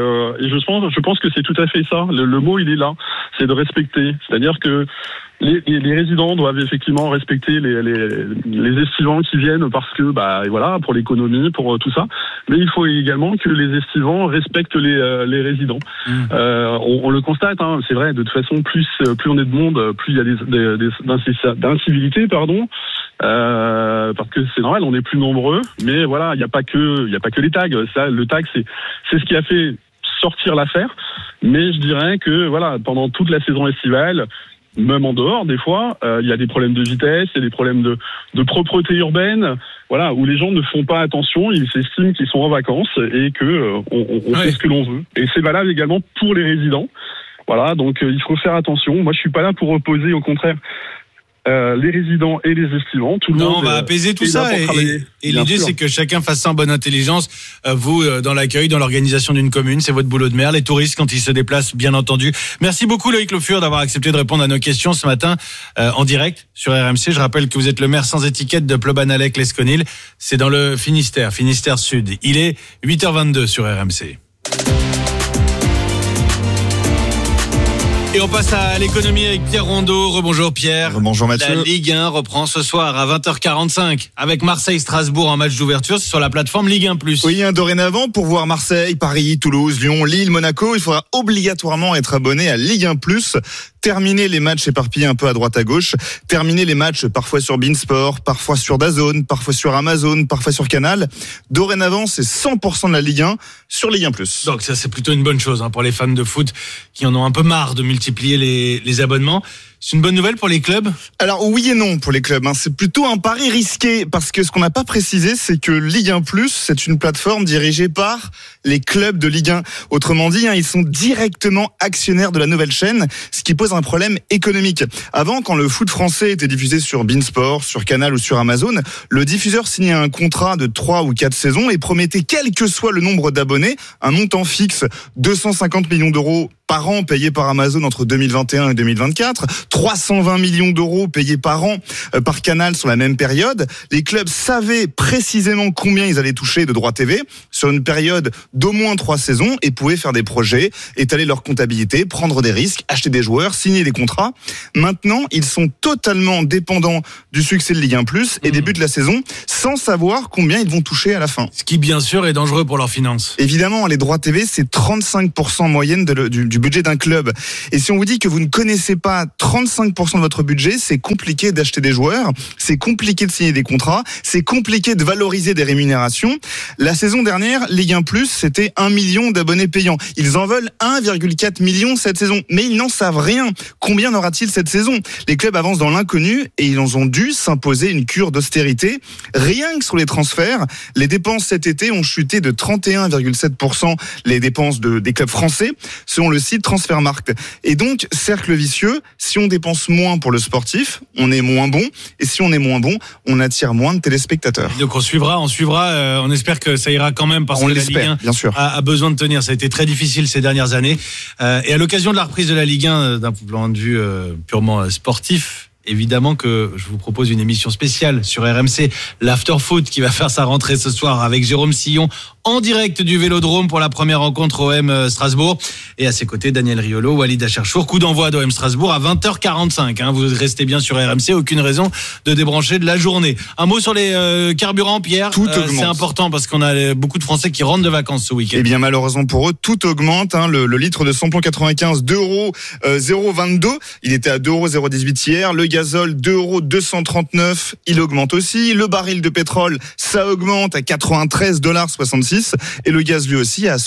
je pense que c'est tout à fait ça. Le mot, il est là, c'est de respecter. C'est-à-dire que les résidents doivent effectivement respecter les estivants qui viennent parce que, voilà, pour l'économie, pour tout ça. Mais il faut également que les estivants respectent les résidents. On le constate, hein, c'est vrai. De toute façon, plus on est de monde, plus il y a d'incivilité, pardon. Parce que c'est normal, on est plus nombreux. Mais voilà, il n'y a pas que les tags. Ça, le tag, c'est ce qui a fait sortir l'affaire. Mais je dirais que voilà, pendant toute la saison estivale, même en dehors, des fois, il y a des problèmes de vitesse, il y a des problèmes de propreté urbaine, voilà, où les gens ne font pas attention, ils s'estiment qu'ils sont en vacances et que on fait ce que l'on veut. Et c'est valable également pour les résidents. Voilà, donc il faut faire attention. Moi, je suis pas là pour opposer, au contraire, les résidents et les estivants. Tout le monde, on va apaiser tout ça et l'idée c'est que chacun fasse ça en bonne intelligence. Vous, dans l'accueil, dans l'organisation d'une commune, c'est votre boulot de maire. Les touristes, quand ils se déplacent, bien entendu. Merci beaucoup Loïc Le Fur d'avoir accepté de répondre à nos questions ce matin en direct sur RMC. Je rappelle que vous êtes le maire sans étiquette de Plobanec-Lesconil. C'est dans le Finistère Sud. Il est 8h22 sur RMC. Et on passe à l'économie avec Pierre Rondeau. Rebonjour Pierre. Bonjour Mathieu. La Ligue 1 reprend ce soir à 20h45 avec Marseille-Strasbourg en match d'ouverture. C'est sur la plateforme Ligue 1+. Oui, dorénavant, pour voir Marseille, Paris, Toulouse, Lyon, Lille, Monaco, il faudra obligatoirement être abonné à Ligue 1+. terminer les matchs éparpillés un peu à droite à gauche, terminer les matchs parfois sur beIN Sport, parfois sur DAZN, parfois sur Amazon, parfois sur Canal. Dorénavant, c'est 100% de la Ligue 1 sur Ligue 1+. Donc ça, c'est plutôt une bonne chose pour les fans de foot qui en ont un peu marre de multiplier les abonnements. C'est une bonne nouvelle pour les clubs ? Alors oui et non pour les clubs. C'est plutôt un pari risqué parce que ce qu'on n'a pas précisé, c'est que Ligue 1+, c'est une plateforme dirigée par les clubs de Ligue 1. Autrement dit, ils sont directement actionnaires de la nouvelle chaîne, ce qui pose un problème économique. Avant, quand le foot français était diffusé sur beIN Sport, sur Canal ou sur Amazon, le diffuseur signait un contrat de 3 ou 4 saisons et promettait, quel que soit le nombre d'abonnés, un montant fixe, 250 millions d'euros par an payés par Amazon entre 2021 et 2024, 320 millions d'euros payés par an par Canal sur la même période. Les clubs savaient précisément combien ils allaient toucher de droits TV sur une période d'au moins 3 saisons et pouvaient faire des projets, étaler leur comptabilité, prendre des risques, acheter des joueurs, signer des contrats. Maintenant, ils sont totalement dépendants du succès de Ligue 1+, et débutent la saison sans savoir combien ils vont toucher à la fin. Ce qui, bien sûr, est dangereux pour leurs finances. Évidemment, les droits TV, c'est 35% en moyenne du budget d'un club. Et si on vous dit que vous ne connaissez pas 35% de votre budget, c'est compliqué d'acheter des joueurs, c'est compliqué de signer des contrats, c'est compliqué de valoriser des rémunérations. La saison dernière, Ligue 1+, c'était 1 million d'abonnés payants. Ils en veulent 1,4 million cette saison, mais ils n'en savent rien. Combien aura-t-il cette saison ? Les clubs avancent dans l'inconnu et ils ont dû s'imposer une cure d'austérité. Rien que sur les transferts, les dépenses cet été ont chuté de 31,7%, les dépenses des clubs français, selon le site Transfermarkt. Et donc, cercle vicieux, si on dépense moins pour le sportif, on est moins bon, et si on est moins bon, on attire moins de téléspectateurs. Donc on suivra, on espère que ça ira quand même, parce que la Ligue 1 bien sûr, a besoin de tenir. Ça a été très difficile ces dernières années. Et à l'occasion de la reprise de la Ligue 1, d'un point de vue purement sportif, évidemment que je vous propose une émission spéciale sur RMC, l'Afterfoot, qui va faire sa rentrée ce soir avec Jérôme Sillon en direct du Vélodrome pour la première rencontre OM Strasbourg. Et à ses côtés, Daniel Riolo, Walid Acharchour. Coup d'envoi d'OM Strasbourg à 20h45. Vous restez bien sur RMC, aucune raison de débrancher de la journée. Un mot sur les carburants, Pierre. Tout augmente. C'est important parce qu'on a beaucoup de Français qui rentrent de vacances ce week-end. Eh bien, malheureusement pour eux, tout augmente. Le litre de samplon 95, 2,022 €. Il était à 2,018 € hier. Le gazole, 2,239 €. Il augmente aussi. Le baril de pétrole, ça augmente à 93,66 $. Et le gaz lui aussi à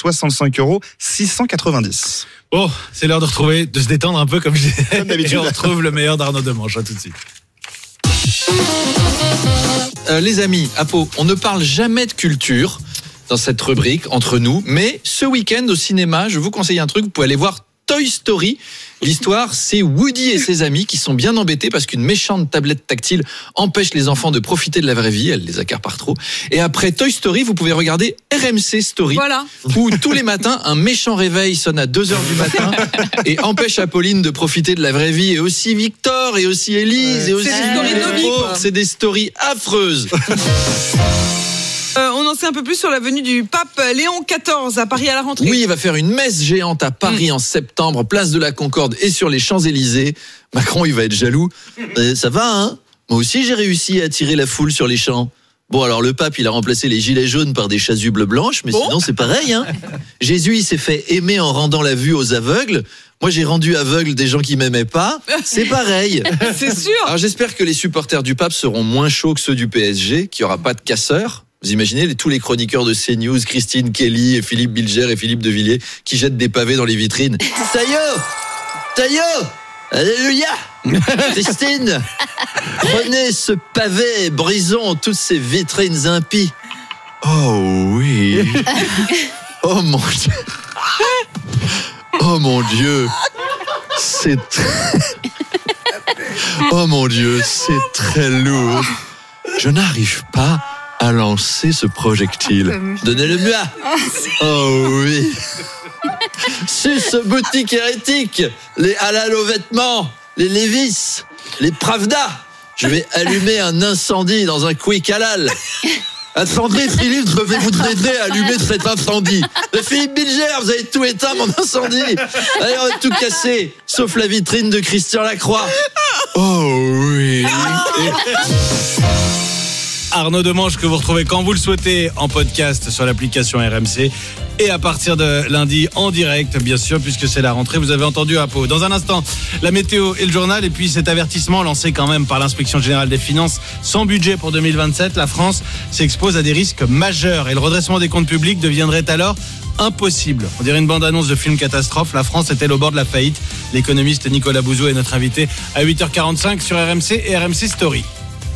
65,690 €. Bon, c'est l'heure de se détendre un peu comme d'habitude. Et on retrouve le meilleur d'Arnaud Demanche. À tout de suite. Les amis, à Pau, on ne parle jamais de culture dans cette rubrique entre nous, mais ce week-end au cinéma, je vous conseille un truc, vous pouvez aller voir Toy Story. L'histoire, c'est Woody et ses amis qui sont bien embêtés parce qu'une méchante tablette tactile empêche les enfants de profiter de la vraie vie. Elle les accapare trop. Et après Toy Story, vous pouvez regarder RMC Story. Voilà. Où tous les matins, un méchant réveil sonne à 2h du matin et empêche Apolline de profiter de la vraie vie. Et aussi Victor, et aussi Élise, et aussi... C'est des stories de vie, quoi. C'est des stories affreuses. On en sait un peu plus sur la venue du pape Léon XIV à Paris à la rentrée. Oui, il va faire une messe géante à Paris en septembre, place de la Concorde et sur les Champs-Élysées. Macron, il va être jaloux. Ça va, hein ? Moi aussi, j'ai réussi à attirer la foule sur les champs. Bon, alors le pape, il a remplacé les gilets jaunes par des chasubles blanches, mais sinon, c'est pareil, hein ? Jésus, il s'est fait aimer en rendant la vue aux aveugles. Moi, j'ai rendu aveugle des gens qui m'aimaient pas. C'est pareil. C'est sûr. Alors, j'espère que les supporters du pape seront moins chauds que ceux du PSG, qu'il n'y aura pas de casseurs. Vous imaginez tous les chroniqueurs de CNews, Christine Kelly, et Philippe Bilger et Philippe de Villiers, qui jettent des pavés dans les vitrines. Taillot, alléluia. Christine, prenez ce pavé et brisons toutes ces vitrines impies. Oh oui. Oh mon Dieu. Oh mon Dieu. Oh mon Dieu, c'est très lourd. Je n'arrive pas à lancer ce projectile. Donnez-le-moi. Oh oui. C'est ce boutique hérétique, les halal aux vêtements, les Levi's, les Pravda. Je vais allumer un incendie dans un quick halal. Attendez, Philippe, je vais vous aider à allumer cet incendie. Philippe Bilger, vous avez tout éteint, mon incendie. Allez, on va tout casser, sauf la vitrine de Christian Lacroix. Oh oui. Arnaud Demange que vous retrouvez quand vous le souhaitez en podcast sur l'application RMC et à partir de lundi en direct, bien sûr, puisque c'est la rentrée. Vous avez entendu à Pau. Dans un instant, la météo et le journal et puis cet avertissement lancé quand même par l'Inspection générale des finances. Sans budget pour 2027, la France s'expose à des risques majeurs et le redressement des comptes publics deviendrait alors impossible. On dirait une bande-annonce de film catastrophe. La France est-elle au bord de la faillite? L'économiste Nicolas Bouzou est notre invité à 8h45 sur RMC et RMC Story.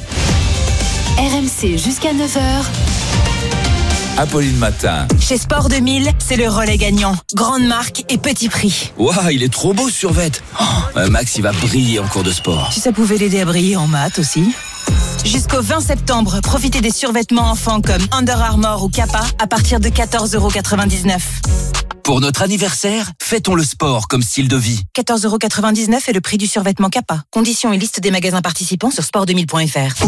RMC jusqu'à 9h. Apolline Matin. Chez Sport 2000, c'est le relais gagnant. Grande marque et petit prix. Waouh, il est trop beau ce survêt. Max, il va briller en cours de sport. Si ça pouvait l'aider à briller en maths aussi. Jusqu'au 20 septembre, profitez des survêtements enfants comme Under Armour ou Kappa à partir de 14,99 €. Pour notre anniversaire, fêtons le sport comme style de vie. 14,99 € est le prix du survêtement Kappa. Conditions et liste des magasins participants sur sport2000.fr.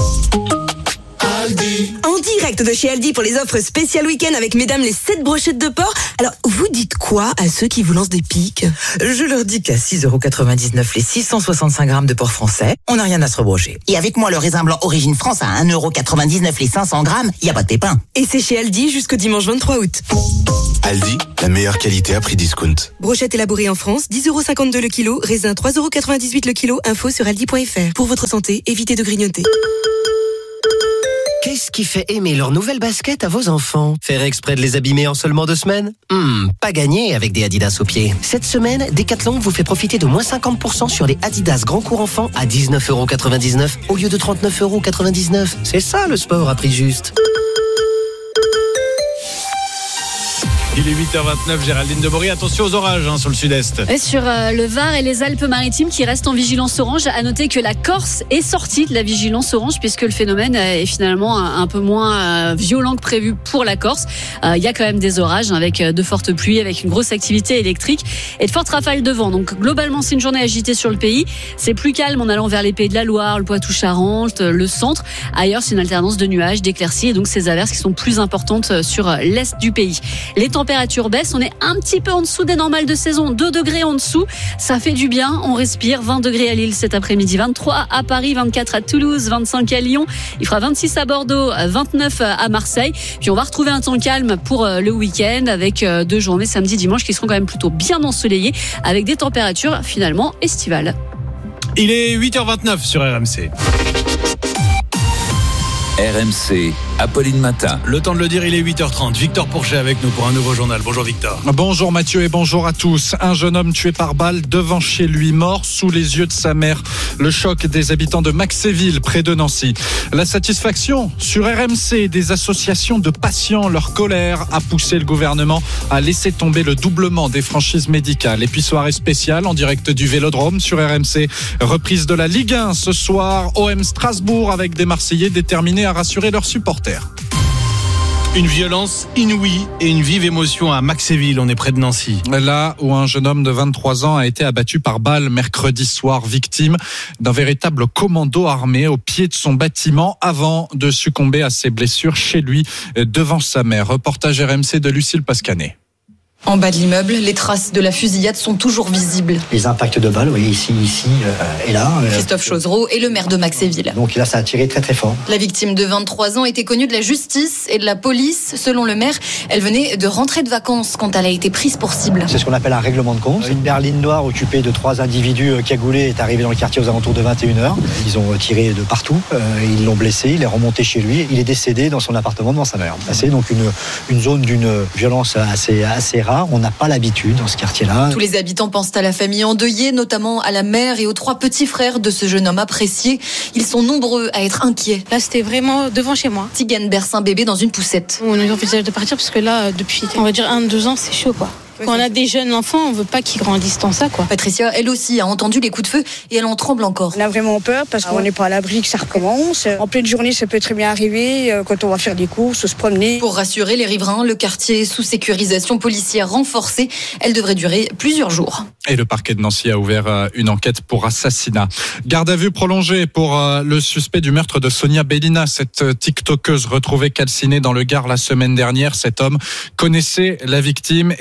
En direct de chez Aldi pour les offres spéciales week-end avec mesdames les 7 brochettes de porc. Alors, vous dites quoi à ceux qui vous lancent des piques? Je leur dis qu'à 6,99 € les 665 grammes de porc français, on n'a rien à se rebrocher. Et avec moi, le raisin blanc Origine France à 1,99 € les 500 grammes, il n'y a pas de pépin. Et c'est chez Aldi jusqu'au dimanche 23 août. Aldi, la meilleure qualité à prix discount. Brochette élaborée en France, 10,52 € le kilo, raisin 3,98 € le kilo, info sur aldi.fr. Pour votre santé, évitez de grignoter. Qu'est-ce qui fait aimer leurs nouvelles baskets à vos enfants? Faire exprès de les abîmer en seulement 2 semaines? Pas gagné avec des Adidas aux pieds. Cette semaine, Decathlon vous fait profiter de moins 50% sur les Adidas Grand Cours Enfants à 19,99 € au lieu de 39,99 €. C'est ça le sport à prix juste. Il est 8h29, Géraldine Deborry. Attention aux orages sur le sud-est. Et sur le Var et les Alpes-Maritimes qui restent en vigilance orange. À noter que la Corse est sortie de la vigilance orange puisque le phénomène est finalement un peu moins violent que prévu pour la Corse. Il y a quand même des orages avec de fortes pluies, avec une grosse activité électrique et de fortes rafales de vent. Donc globalement, c'est une journée agitée sur le pays. C'est plus calme en allant vers les Pays de la Loire, le Poitou-Charentes, le centre. Ailleurs, c'est une alternance de nuages, d'éclaircies et donc ces averses qui sont plus importantes sur l'est du pays. Les température baisse, on est un petit peu en dessous des normales de saison, 2 degrés en dessous, ça fait du bien, on respire. 20 degrés à Lille cet après-midi, 23 à Paris, 24 à Toulouse, 25 à Lyon, il fera 26 à Bordeaux, 29 à Marseille, puis on va retrouver un temps calme pour le week-end avec 2 journées samedi, dimanche qui seront quand même plutôt bien ensoleillées avec des températures finalement estivales. Il est 8h29 sur RMC. RMC, Apolline Matin. Le temps de le dire, il est 8h30. Victor Pourchet avec nous pour un nouveau journal. Bonjour Victor. Bonjour Mathieu et bonjour à tous. Un jeune homme tué par balle devant chez lui, mort sous les yeux de sa mère. Le choc des habitants de Maxéville, près de Nancy. La satisfaction sur RMC des associations de patients. Leur colère a poussé le gouvernement à laisser tomber le doublement des franchises médicales. Et puis soirée spéciale en direct du Vélodrome sur RMC. Reprise de la Ligue 1 ce soir. OM Strasbourg avec des Marseillais déterminés à rassurer leurs supporters. Une violence inouïe et une vive émotion à Maxéville, on est près de Nancy. Là où un jeune homme de 23 ans a été abattu par balle mercredi soir, victime d'un véritable commando armé au pied de son bâtiment avant de succomber à ses blessures chez lui devant sa mère. Reportage RMC de Lucille Pascanet. En bas de l'immeuble, les traces de la fusillade sont toujours visibles. Les impacts de balles, vous voyez ici et là. Christophe Chauzereau est le maire de Maxéville. Donc là, ça a tiré très très fort. La victime de 23 ans était connue de la justice et de la police. Selon le maire, elle venait de rentrer de vacances quand elle a été prise pour cible. C'est ce qu'on appelle un règlement de compte. Une berline noire occupée de 3 individus cagoulés est arrivée dans le quartier aux alentours de 21h. Ils ont tiré de partout, ils l'ont blessé, il est remonté chez lui. Il est décédé dans son appartement devant sa mère. C'est donc une zone d'une violence assez rare. On n'a pas l'habitude dans ce quartier-là. Tous les habitants pensent à la famille endeuillée, notamment à la mère et aux 3 petits frères de ce jeune homme apprécié. Ils sont nombreux à être inquiets. Là, c'était vraiment devant chez moi. Tigane berce un bébé dans une poussette. On envisage de partir parce que là, depuis, on va dire 1-2 ans, c'est chaud, quoi. Quand on a des jeunes enfants, on veut pas qu'ils grandissent dans ça, quoi. Patricia, elle aussi, a entendu les coups de feu et elle en tremble encore. On a vraiment peur parce qu'on n'est pas à l'abri que ça recommence. En pleine journée, ça peut très bien arriver quand on va faire des courses, se promener. Pour rassurer les riverains, le quartier est sous sécurisation policière renforcée. Elle devrait durer plusieurs jours. Et le parquet de Nancy a ouvert une enquête pour assassinat. Garde à vue prolongée pour le suspect du meurtre de Sonia Bellina, cette tiktokeuse retrouvée calcinée dans le Gard la semaine dernière. Cet homme connaissait la victime et avait déjà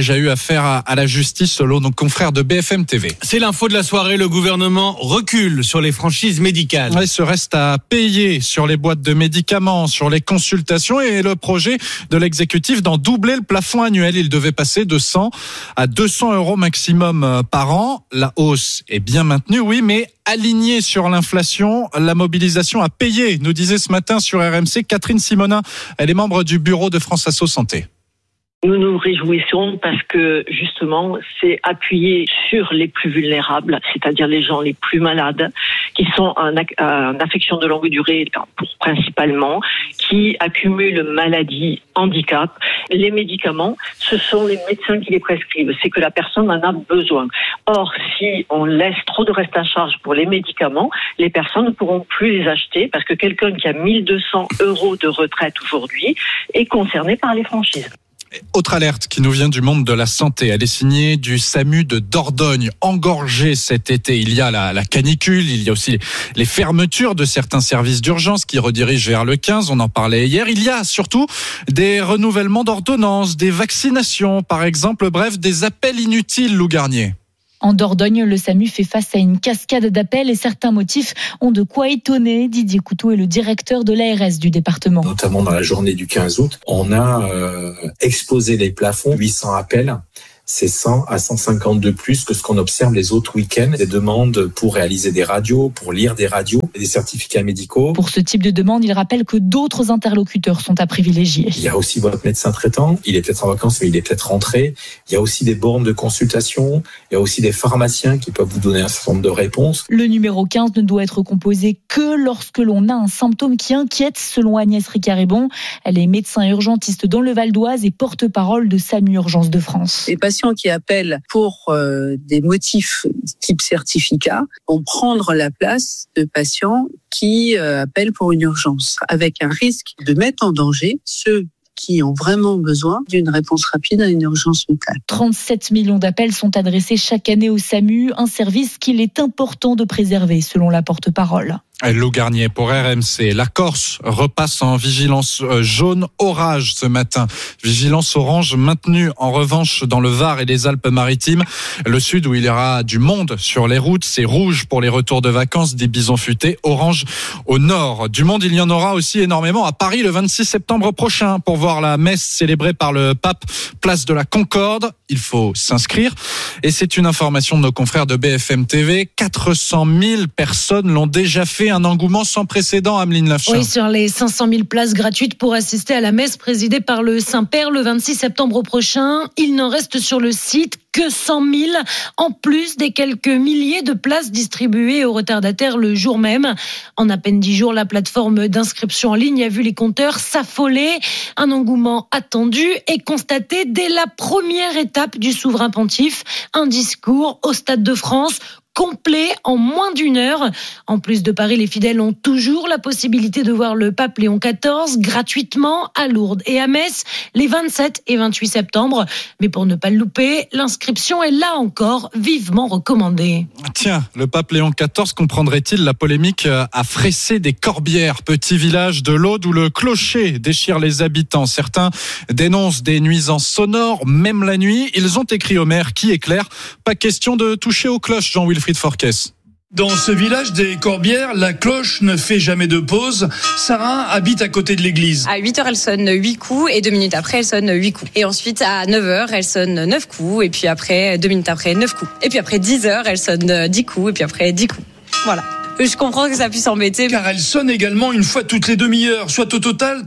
déjà eu affaire à la justice selon nos confrères de BFM TV. C'est l'info de la soirée, le gouvernement recule sur les franchises médicales. Il se reste à payer sur les boîtes de médicaments, sur les consultations et le projet de l'exécutif d'en doubler le plafond annuel. Il devait passer de 100 à 200 euros maximum par an. La hausse est bien maintenue, oui, mais alignée sur l'inflation, la mobilisation a payé, nous disait ce matin sur RMC Catherine Simonin. Elle est membre du bureau de France Asso Santé. Nous nous réjouissons parce que justement c'est appuyé sur les plus vulnérables, c'est-à-dire les gens les plus malades, qui sont en affection de longue durée principalement, qui accumulent maladies, handicap. Les médicaments, ce sont les médecins qui les prescrivent, c'est que la personne en a besoin. Or, si on laisse trop de reste à charge pour les médicaments, les personnes ne pourront plus les acheter parce que quelqu'un qui a 1200 € de retraite aujourd'hui est concerné par les franchises. Autre alerte qui nous vient du monde de la santé. Elle est signée du SAMU de Dordogne, engorgé cet été. Il y a la canicule, il y a aussi les fermetures de certains services d'urgence qui redirigent vers le 15. On en parlait hier. Il y a surtout des renouvellements d'ordonnances, des vaccinations, par exemple. Bref, des appels inutiles, Lou Garnier. En Dordogne, le SAMU fait face à une cascade d'appels et certains motifs ont de quoi étonner. Didier Couteau est le directeur de l'ARS du département. Notamment dans la journée du 15 août, on a explosé les plafonds, 800 appels. C'est 100 à 150 de plus que ce qu'on observe les autres week-ends. Des demandes pour réaliser des radios, pour lire des radios, des certificats médicaux. Pour ce type de demande, il rappelle que d'autres interlocuteurs sont à privilégier. Il y a aussi votre médecin traitant. Il est peut-être en vacances, mais il est peut-être rentré. Il y a aussi des bornes de consultation. Il y a aussi des pharmaciens qui peuvent vous donner un certain nombre de réponses. Le numéro 15 ne doit être composé que lorsque l'on a un symptôme qui inquiète, selon Agnès Ricard-Ribon. Elle est médecin urgentiste dans le Val d'Oise et porte-parole de SAMU Urgence de France. Les patients qui appellent pour des motifs type certificat vont prendre la place de patients qui appellent pour une urgence, avec un risque de mettre en danger ceux qui ont vraiment besoin d'une réponse rapide à une urgence vitale. 37 millions d'appels sont adressés chaque année au SAMU, un service qu'il est important de préserver, selon la porte-parole. Lou Garnier pour RMC. La Corse repasse en vigilance jaune orage ce matin. Vigilance orange maintenue en revanche dans le Var et les Alpes-Maritimes. Le sud où il y aura du monde sur les routes, c'est rouge pour les retours de vacances des bisons futés, orange au nord. Du monde, il y en aura aussi énormément à Paris le 26 septembre prochain pour voir la messe célébrée par le pape, place de la Concorde. Il faut s'inscrire. Et c'est une information de nos confrères de BFM TV. 400 000 personnes l'ont déjà fait. Un engouement sans précédent, Ameline Lafchin. Oui, sur les 500 000 places gratuites pour assister à la messe présidée par le Saint-Père le 26 septembre prochain, il n'en reste sur le site que 100 000, en plus des quelques milliers de places distribuées aux retardataires le jour même. En à peine 10 jours, la plateforme d'inscription en ligne a vu les compteurs s'affoler. Un engouement attendu et constaté dès la première étape du souverain pontife, un discours au Stade de France complet en moins d'une heure. En plus de Paris, les fidèles ont toujours la possibilité de voir le pape Léon XIV gratuitement à Lourdes et à Metz les 27 et 28 septembre. Mais pour ne pas le louper, l'inscription est là encore vivement recommandée. Tiens, le pape Léon XIV comprendrait-il la polémique à Fressé-des-Corbières, petit village de l'Aude où le clocher déchire les habitants. Certains dénoncent des nuisances sonores, même la nuit. Ils ont écrit au maire qui éclaire. Pas question de toucher aux cloches, Jean-Wilfried Forquès. Dans ce village des Corbières, la cloche ne fait jamais de pause. Sarah habite à côté de l'église. À 8h, elle sonne 8 coups et 2 minutes après, elle sonne 8 coups. Et ensuite, à 9h, elle sonne 9 coups et puis après, 2 minutes après, 9 coups. Et puis après 10h, elle sonne 10 coups et puis après 10 coups. Voilà. Je comprends que ça puisse embêter. Car elle sonne également une fois toutes les demi-heures, soit au total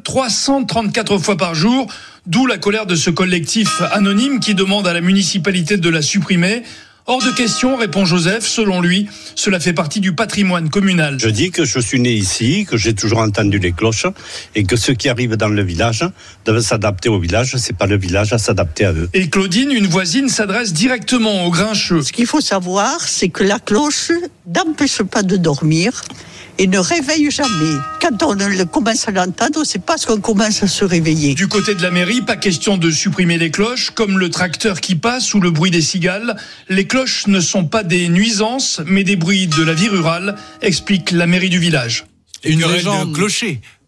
334 fois par jour. D'où la colère de ce collectif anonyme qui demande à la municipalité de la supprimer. Hors de question, répond Joseph. Selon lui, cela fait partie du patrimoine communal. Je dis que je suis né ici, que j'ai toujours entendu les cloches et que ceux qui arrivent dans le village doivent s'adapter au village. C'est pas le village à s'adapter à eux. Et Claudine, une voisine, s'adresse directement aux grincheux. Ce qu'il faut savoir, c'est que la cloche n'empêche pas de dormir et ne réveille jamais. Quand on commence à l'entendre, c'est parce qu'on commence à se réveiller. Du côté de la mairie, pas question de supprimer les cloches, comme le tracteur qui passe ou le bruit des cigales. Les cloches ne sont pas des nuisances, mais des bruits de la vie rurale, explique la mairie du village. Une légende de clocher.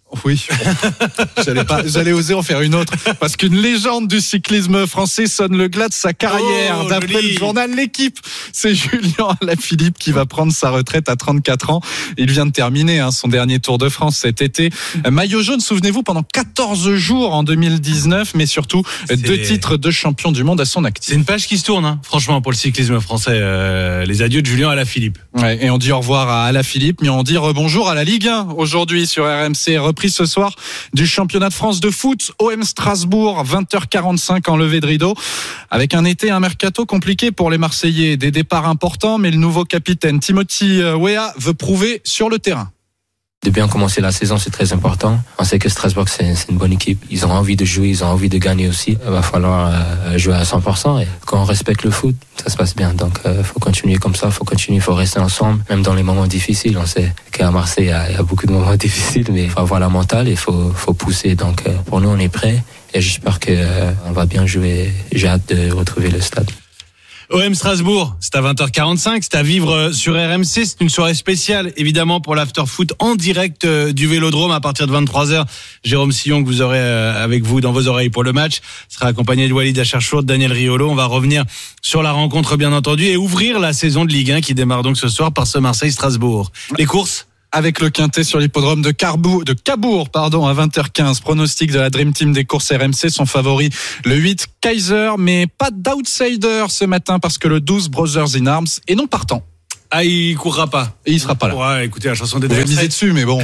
Oui, j'allais oser en faire une autre, parce qu'une légende du cyclisme français sonne le glas de sa carrière. D'après le journal L'Équipe, c'est Julien Alaphilippe qui va prendre sa retraite à 34 ans. Il vient de terminer son dernier Tour de France cet été. Maillot jaune, souvenez-vous, pendant 14 jours en 2019, mais surtout 2 titres de champion du monde à son actif. C'est une page qui se tourne, franchement, pour le cyclisme français. Les adieux de Julien Alaphilippe. Ouais, et on dit au revoir à Alaphilippe, mais on dit rebonjour à la Ligue 1 aujourd'hui sur RMC. Reprise ce soir du championnat de France de foot, OM Strasbourg, 20h45 en levée de rideau, avec un été, un mercato compliqué pour les Marseillais, des départs importants, mais le nouveau capitaine Timothy Weah veut prouver sur le terrain. De bien commencer la saison, c'est très important. On sait que Strasbourg, c'est une bonne équipe. Ils ont envie de jouer, ils ont envie de gagner aussi. Il va falloir jouer à 100%. Et quand on respecte le foot, ça se passe bien. Donc, faut continuer comme ça, faut rester ensemble, même dans les moments difficiles. On sait qu'à Marseille, il y a beaucoup de moments difficiles, mais il faut avoir la mentale et il faut pousser. Donc, pour nous, on est prêts et j'espère qu'on va bien jouer. J'ai hâte de retrouver le stade. OM Strasbourg, c'est à 20h45, c'est à vivre sur RMC, c'est une soirée spéciale évidemment pour l'after-foot en direct du Vélodrome à partir de 23h. Jérôme Sillon que vous aurez avec vous dans vos oreilles pour le match sera accompagné de Walid Acharchour, de Daniel Riolo. On va revenir sur la rencontre bien entendu et ouvrir la saison de Ligue 1 qui démarre donc ce soir par ce Marseille-Strasbourg. Les courses avec le quintet sur l'hippodrome de Cabourg, à 20h15. Pronostic de la Dream Team des courses RMC, son favori, le 8 Kaiser, mais pas d'outsider ce matin parce que le 12 Brothers in Arms est non partant. Ah, il courra pas. Et il sera pas là. Ouais, écoutez, la chanson des Vous pouvez miser dessus, mais bon.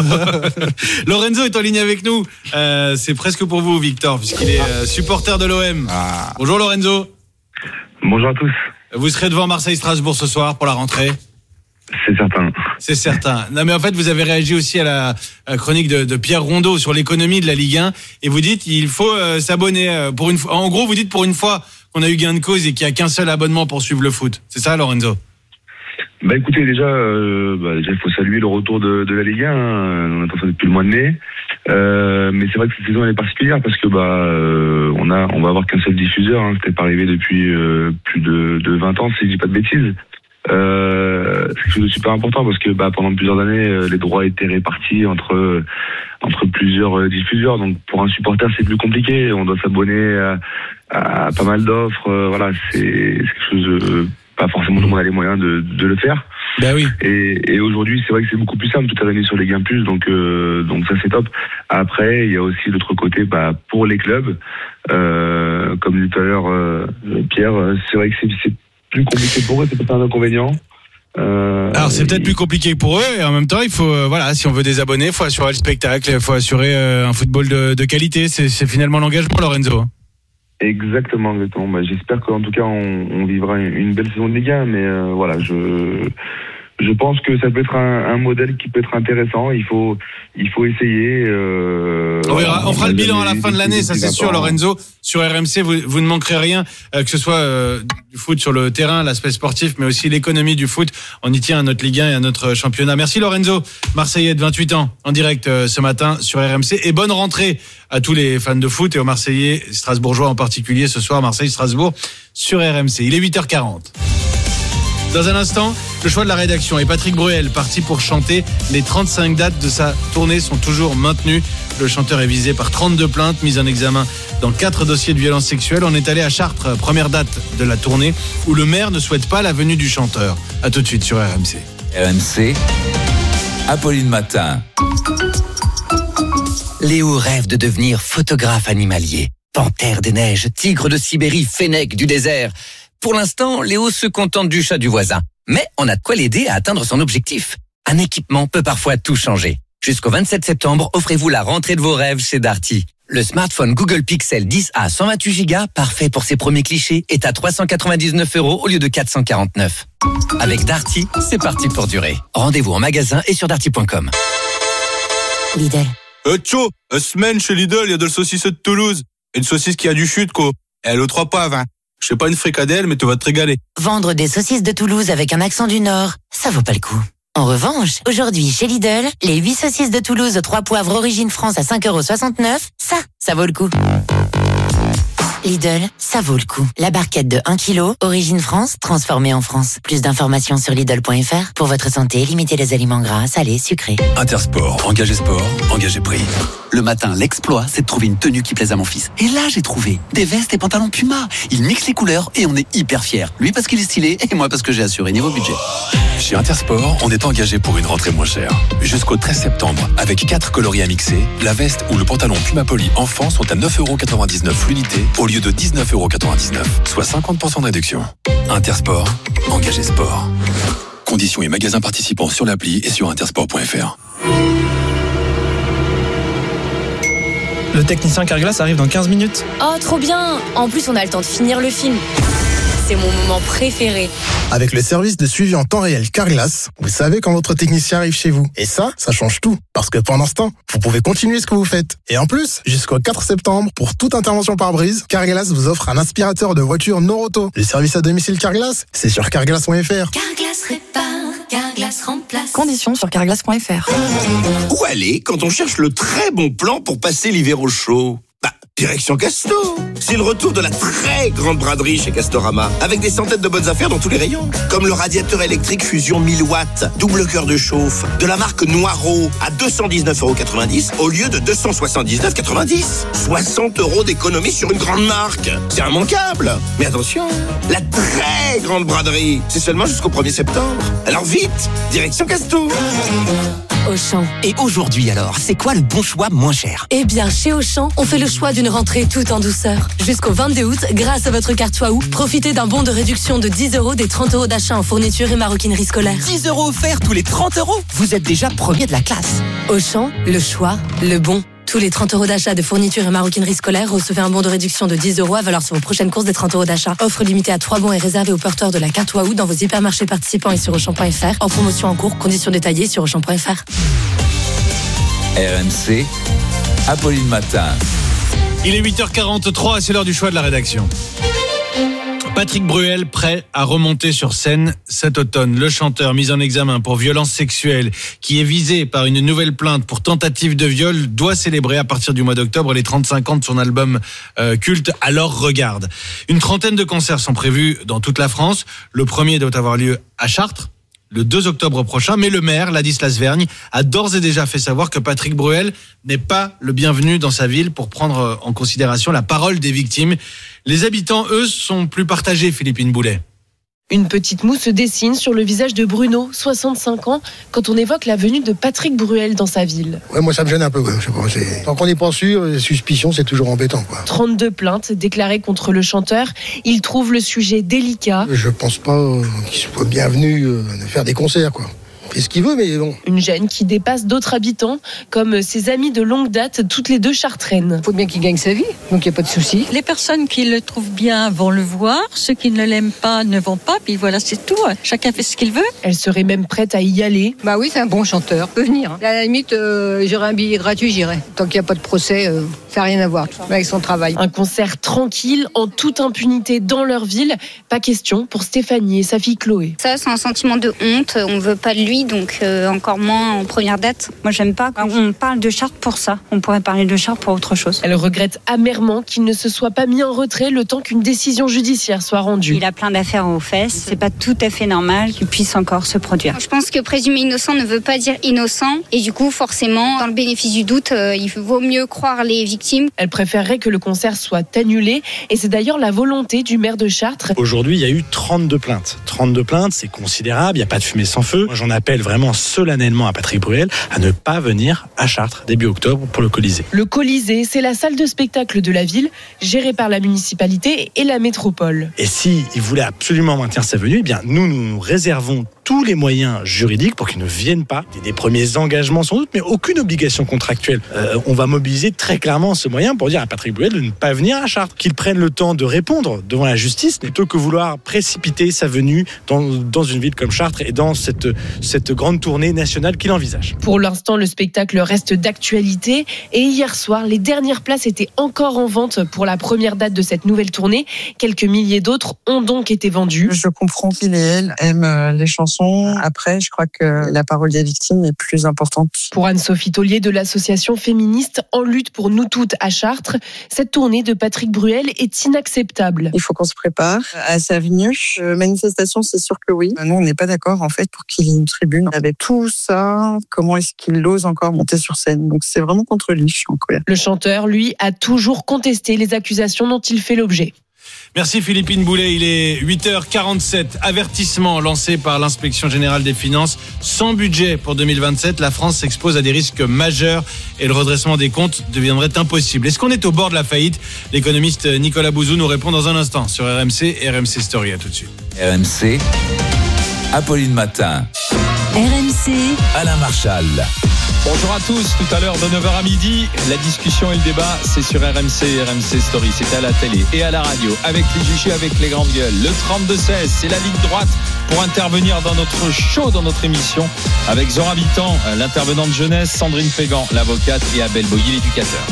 Lorenzo est en ligne avec nous. C'est presque pour vous, Victor, puisqu'il est supporter de l'OM. Bonjour Lorenzo. Bonjour à tous. Vous serez devant Marseille-Strasbourg ce soir pour la rentrée? C'est certain. C'est certain. Non, mais en fait, vous avez réagi aussi à la chronique de Pierre Rondeau sur l'économie de la Ligue 1 et vous dites il faut s'abonner pour une fois. En gros, vous dites pour une fois qu'on a eu gain de cause et qu'il n'y a qu'un seul abonnement pour suivre le foot. C'est ça, Lorenzo? Bah écoutez, déjà il faut saluer le retour de la Ligue 1. On attend ça depuis le mois de mai. Mais c'est vrai que cette saison elle est particulière parce que on va avoir qu'un seul diffuseur. C'était pas arrivé depuis plus de 20 ans, si je dis pas de bêtises. C'est quelque chose de super important parce que pendant plusieurs années les droits étaient répartis entre plusieurs diffuseurs, donc pour un supporter c'est plus compliqué, on doit s'abonner à pas mal d'offres, voilà, c'est quelque chose de, pas forcément tout le monde a les moyens de le faire. Ben oui. Et aujourd'hui c'est vrai que c'est beaucoup plus simple, tout est réuni sur les Ligue 1+, donc ça c'est top. Après il y a aussi l'autre côté pour les clubs, comme dit tout à l'heure Pierre, c'est vrai que c'est plus compliqué pour eux, c'est peut-être un inconvénient. Alors c'est peut-être plus compliqué pour eux et en même temps il faut si on veut des abonnés, il faut assurer le spectacle, il faut assurer un football de qualité, c'est finalement l'engagement, Lorenzo. Exactement. J'espère qu'en tout cas on vivra une belle saison de Ligue 1, mais je pense que ça peut être un modèle qui peut être intéressant. Il faut essayer. On fera le bilan à la fin de l'année, ça c'est sûr, Lorenzo. Sur RMC, vous ne manquerez rien, que ce soit du foot sur le terrain, l'aspect sportif, mais aussi l'économie du foot. On y tient à notre Ligue 1 et à notre championnat. Merci Lorenzo, Marseillais de 28 ans, en direct ce matin sur RMC. Et bonne rentrée à tous les fans de foot et aux Marseillais, strasbourgeois en particulier, ce soir Marseille-Strasbourg sur RMC. Il est 8h40. Dans un instant, le choix de la rédaction et Patrick Bruel, parti pour chanter. Les 35 dates de sa tournée sont toujours maintenues. Le chanteur est visé par 32 plaintes, mises en examen dans 4 dossiers de violence sexuelle. On est allé à Chartres, première date de la tournée, où le maire ne souhaite pas la venue du chanteur. À tout de suite sur RMC. RMC, Apolline Matin. Léo rêve de devenir photographe animalier. Panthère des neiges, tigre de Sibérie, fennec du désert. Pour l'instant, Léo se contente du chat du voisin. Mais on a de quoi l'aider à atteindre son objectif. Un équipement peut parfois tout changer. Jusqu'au 27 septembre, offrez-vous la rentrée de vos rêves chez Darty. Le smartphone Google Pixel 10A 128 Go, parfait pour ses premiers clichés, est à 399 € au lieu de 449. Avec Darty, c'est parti pour durer. Rendez-vous en magasin et sur darty.com. Lidl. Tcho, semaine chez Lidl, il y a de la saucisse de Toulouse. Une saucisse qui a du chute, quoi. Elle est aux 3 poivres, hein. Je sais pas une fricadelle, mais tu vas te régaler. Vendre des saucisses de Toulouse avec un accent du Nord, ça vaut pas le coup. En revanche, aujourd'hui chez Lidl, les 8 saucisses de Toulouse aux 3 poivres origine France à 5,69 €, ça vaut le coup. Lidl, ça vaut le coup. La barquette de 1 kg, origine France, transformée en France. Plus d'informations sur Lidl.fr. Pour votre santé, limitez les aliments gras, salés, sucrés. Intersport, engagé prix. Le matin, l'exploit, c'est de trouver une tenue qui plaise à mon fils. Et là, j'ai trouvé des vestes et pantalons Puma. Il mixe les couleurs et on est hyper fiers. Lui parce qu'il est stylé et moi parce que j'ai assuré niveau budget. Chez Intersport, on est engagé pour une rentrée moins chère. Jusqu'au 13 septembre, avec 4 coloris à mixer, la veste ou le pantalon Puma Poly enfant sont à 9,99€ l'unité au lieu de 19,99€, soit 50% de réduction. Intersport, engagé sport. Conditions et magasins participants sur l'appli et sur intersport.fr. Le technicien Carglass arrive dans 15 minutes. Oh, trop bien! En plus, on a le temps de finir le film. C'est mon moment préféré. Avec le service de suivi en temps réel Carglass, vous savez quand votre technicien arrive chez vous. Et ça change tout. Parce que pendant ce temps, vous pouvez continuer ce que vous faites. Et en plus, jusqu'au 4 septembre, pour toute intervention par brise, Carglass vous offre un aspirateur de voiture Noroto. Le service à domicile Carglass, c'est sur carglass.fr. Carglass répare, Carglass remplace. Conditions sur carglass.fr. Où aller quand on cherche le très bon plan pour passer l'hiver au chaud? Direction Casto. C'est le retour de la très grande braderie chez Castorama, avec des centaines de bonnes affaires dans tous les rayons. Comme le radiateur électrique Fusion 1000 watts, double cœur de chauffe, de la marque Noireau, à 219,90€ au lieu de 279,90€. 60€ d'économie sur une grande marque. C'est immanquable. Mais attention, la très grande braderie, c'est seulement jusqu'au 1er septembre. Alors vite, direction Casto. Auchan. Et aujourd'hui alors, c'est quoi le bon choix moins cher? Eh bien, chez Auchan, on fait le choix d'une rentrée tout en douceur. Jusqu'au 22 août, grâce à votre carte Waouh, profitez d'un bon de réduction de 10€ des 30€ d'achat en fourniture et maroquinerie scolaire. 10€ offerts tous les 30€? Vous êtes déjà premier de la classe. Auchan, le choix, le bon. Tous les 30€ d'achat de fourniture et maroquinerie scolaire, recevez un bon de réduction de 10€ à valeur sur vos prochaines courses des 30€ d'achat. Offre limitée à 3 bons et réservée aux porteurs de la carte Waouh dans vos hypermarchés participants et sur Auchan.fr. En promotion en cours, conditions détaillées sur Auchan.fr. RMC, Apolline Matin. Il est 8h43, c'est l'heure du choix de la rédaction. Patrick Bruel prêt à remonter sur scène cet automne. Le chanteur mis en examen pour violence sexuelle qui est visé par une nouvelle plainte pour tentative de viol doit célébrer à partir du mois d'octobre les 35 ans de son album culte Alors Regarde. Une trentaine de concerts sont prévus dans toute la France. Le premier doit avoir lieu à Chartres le 2 octobre prochain, mais le maire, Ladislas Vergne, a d'ores et déjà fait savoir que Patrick Bruel n'est pas le bienvenu dans sa ville pour prendre en considération la parole des victimes. Les habitants, eux, sont plus partagés, Philippine Boulet. Une petite moue se dessine sur le visage de Bruno, 65 ans, quand on évoque la venue de Patrick Bruel dans sa ville. Ouais, moi ça me gêne un peu. Je sais pas, tant qu'on n'est pas sûr, les suspicions, c'est toujours embêtant. 32 plaintes déclarées contre le chanteur. Il trouve le sujet délicat. Je pense pas qu'il soit bienvenu de faire des concerts, fait ce qu'il veut, mais bon. Une gêne qui dépasse d'autres habitants, comme ses amis de longue date, toutes les deux chartraines. Il faut bien qu'il gagne sa vie, donc il n'y a pas de souci. Les personnes qui le trouvent bien vont le voir, ceux qui ne l'aiment pas ne vont pas, puis voilà, c'est tout. Chacun fait ce qu'il veut. Elle serait même prête à y aller. Bah oui, c'est un bon chanteur, peut venir. À la limite, j'aurais un billet gratuit, j'irai. Tant qu'il n'y a pas de procès, ça n'a rien à voir avec son travail. Un concert tranquille, en toute impunité dans leur ville. Pas question pour Stéphanie et sa fille Chloé. Ça, c'est un sentiment de honte. On ne veut pas de lui, donc encore moins en première date. Moi, j'aime pas quand on parle de Chartres pour ça. On pourrait parler de Chartres pour autre chose. Elle regrette amèrement qu'il ne se soit pas mis en retrait le temps qu'une décision judiciaire soit rendue. Il a plein d'affaires aux fesses. C'est pas tout à fait normal qu'il puisse encore se produire. Je pense que présumer innocent ne veut pas dire innocent. Et du coup, forcément, dans le bénéfice du doute, il vaut mieux croire les victimes. Elle préférerait que le concert soit annulé. Et c'est d'ailleurs la volonté du maire de Chartres. Aujourd'hui, il y a eu 32 plaintes. 32 plaintes, c'est considérable. Il n'y a pas de fumée sans feu. Moi, j'en appelle vraiment solennellement à Patrick Bruel à ne pas venir à Chartres début octobre pour le Colisée. Le Colisée, c'est la salle de spectacle de la ville, gérée par la municipalité et la métropole. Et si il voulait absolument maintenir sa venue, eh bien nous réservons tous les moyens juridiques pour qu'ils ne viennent pas. Des premiers engagements sans doute, mais aucune obligation contractuelle. On va mobiliser très clairement ce moyen pour dire à Patrick Bruel de ne pas venir à Chartres, qu'il prenne le temps de répondre devant la justice, plutôt que vouloir précipiter sa venue dans une ville comme Chartres et dans cette grande tournée nationale qu'il envisage. Pour l'instant, le spectacle reste d'actualité et hier soir, les dernières places étaient encore en vente pour la première date de cette nouvelle tournée. Quelques milliers d'autres ont donc été vendues. Je comprends qu'il et elle aiment les chansons façon. Après, je crois que la parole des victimes est plus importante. Pour Anne-Sophie Taulier de l'association féministe En lutte pour nous toutes à Chartres, cette tournée de Patrick Bruel est inacceptable. Il faut qu'on se prépare à sa venue. Manifestation, c'est sûr que oui. Nous, on n'est pas d'accord en fait pour qu'il y ait une tribune. Avec tout ça, comment est-ce qu'il ose encore monter sur scène? Donc c'est vraiment contre lui, je suis en colère. Le chanteur, lui, a toujours contesté les accusations dont il fait l'objet. Merci Philippine Boulet, il est 8h47. Avertissement lancé par l'Inspection Générale des Finances. Sans budget pour 2027, la France s'expose à des risques majeurs et le redressement des comptes deviendrait impossible. Est-ce qu'on est au bord de la faillite? L'économiste Nicolas Bouzou nous répond dans un instant sur RMC et RMC Story. À tout de suite. RMC, Apolline Matin. RMC, Alain Marchal. Bonjour à tous, tout à l'heure de 9h à midi, la discussion et le débat, c'est sur RMC et RMC Story, c'est à la télé et à la radio, avec les Juchis, avec les grandes gueules. Le 32-16, c'est la ligne droite pour intervenir dans notre show, dans notre émission, avec Zora Bitan, l'intervenante jeunesse, Sandrine Pégan, l'avocate, et Abel Boilly, l'éducateur.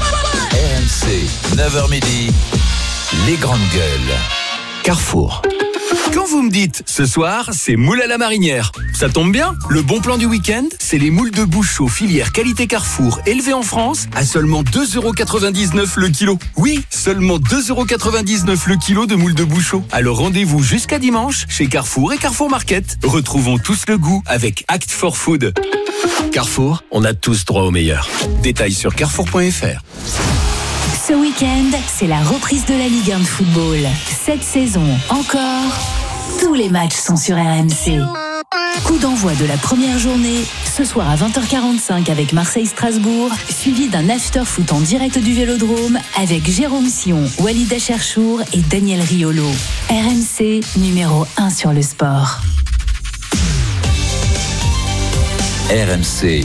RMC, 9h midi, les grandes gueules. Carrefour. Quand vous me dites, ce soir, c'est moule à la marinière, ça tombe bien, le bon plan du week-end, c'est les moules de Bouchot, filière qualité Carrefour, élevées en France, à seulement 2,99€ le kilo. Oui, seulement 2,99€ le kilo de moules de Bouchot. Alors rendez-vous jusqu'à dimanche, chez Carrefour et Carrefour Market. Retrouvons tous le goût avec Act for Food. Carrefour, on a tous droit au meilleur. Détails sur carrefour.fr. ce week-end, c'est la reprise de la Ligue 1 de football. Cette saison encore, tous les matchs sont sur RMC. Coup d'envoi de la première journée, ce soir à 20h45 avec Marseille-Strasbourg, suivi d'un after-foot en direct du Vélodrome avec Jérôme Sion, Walid Acharchour et Daniel Riolo. RMC, numéro 1 sur le sport. RMC,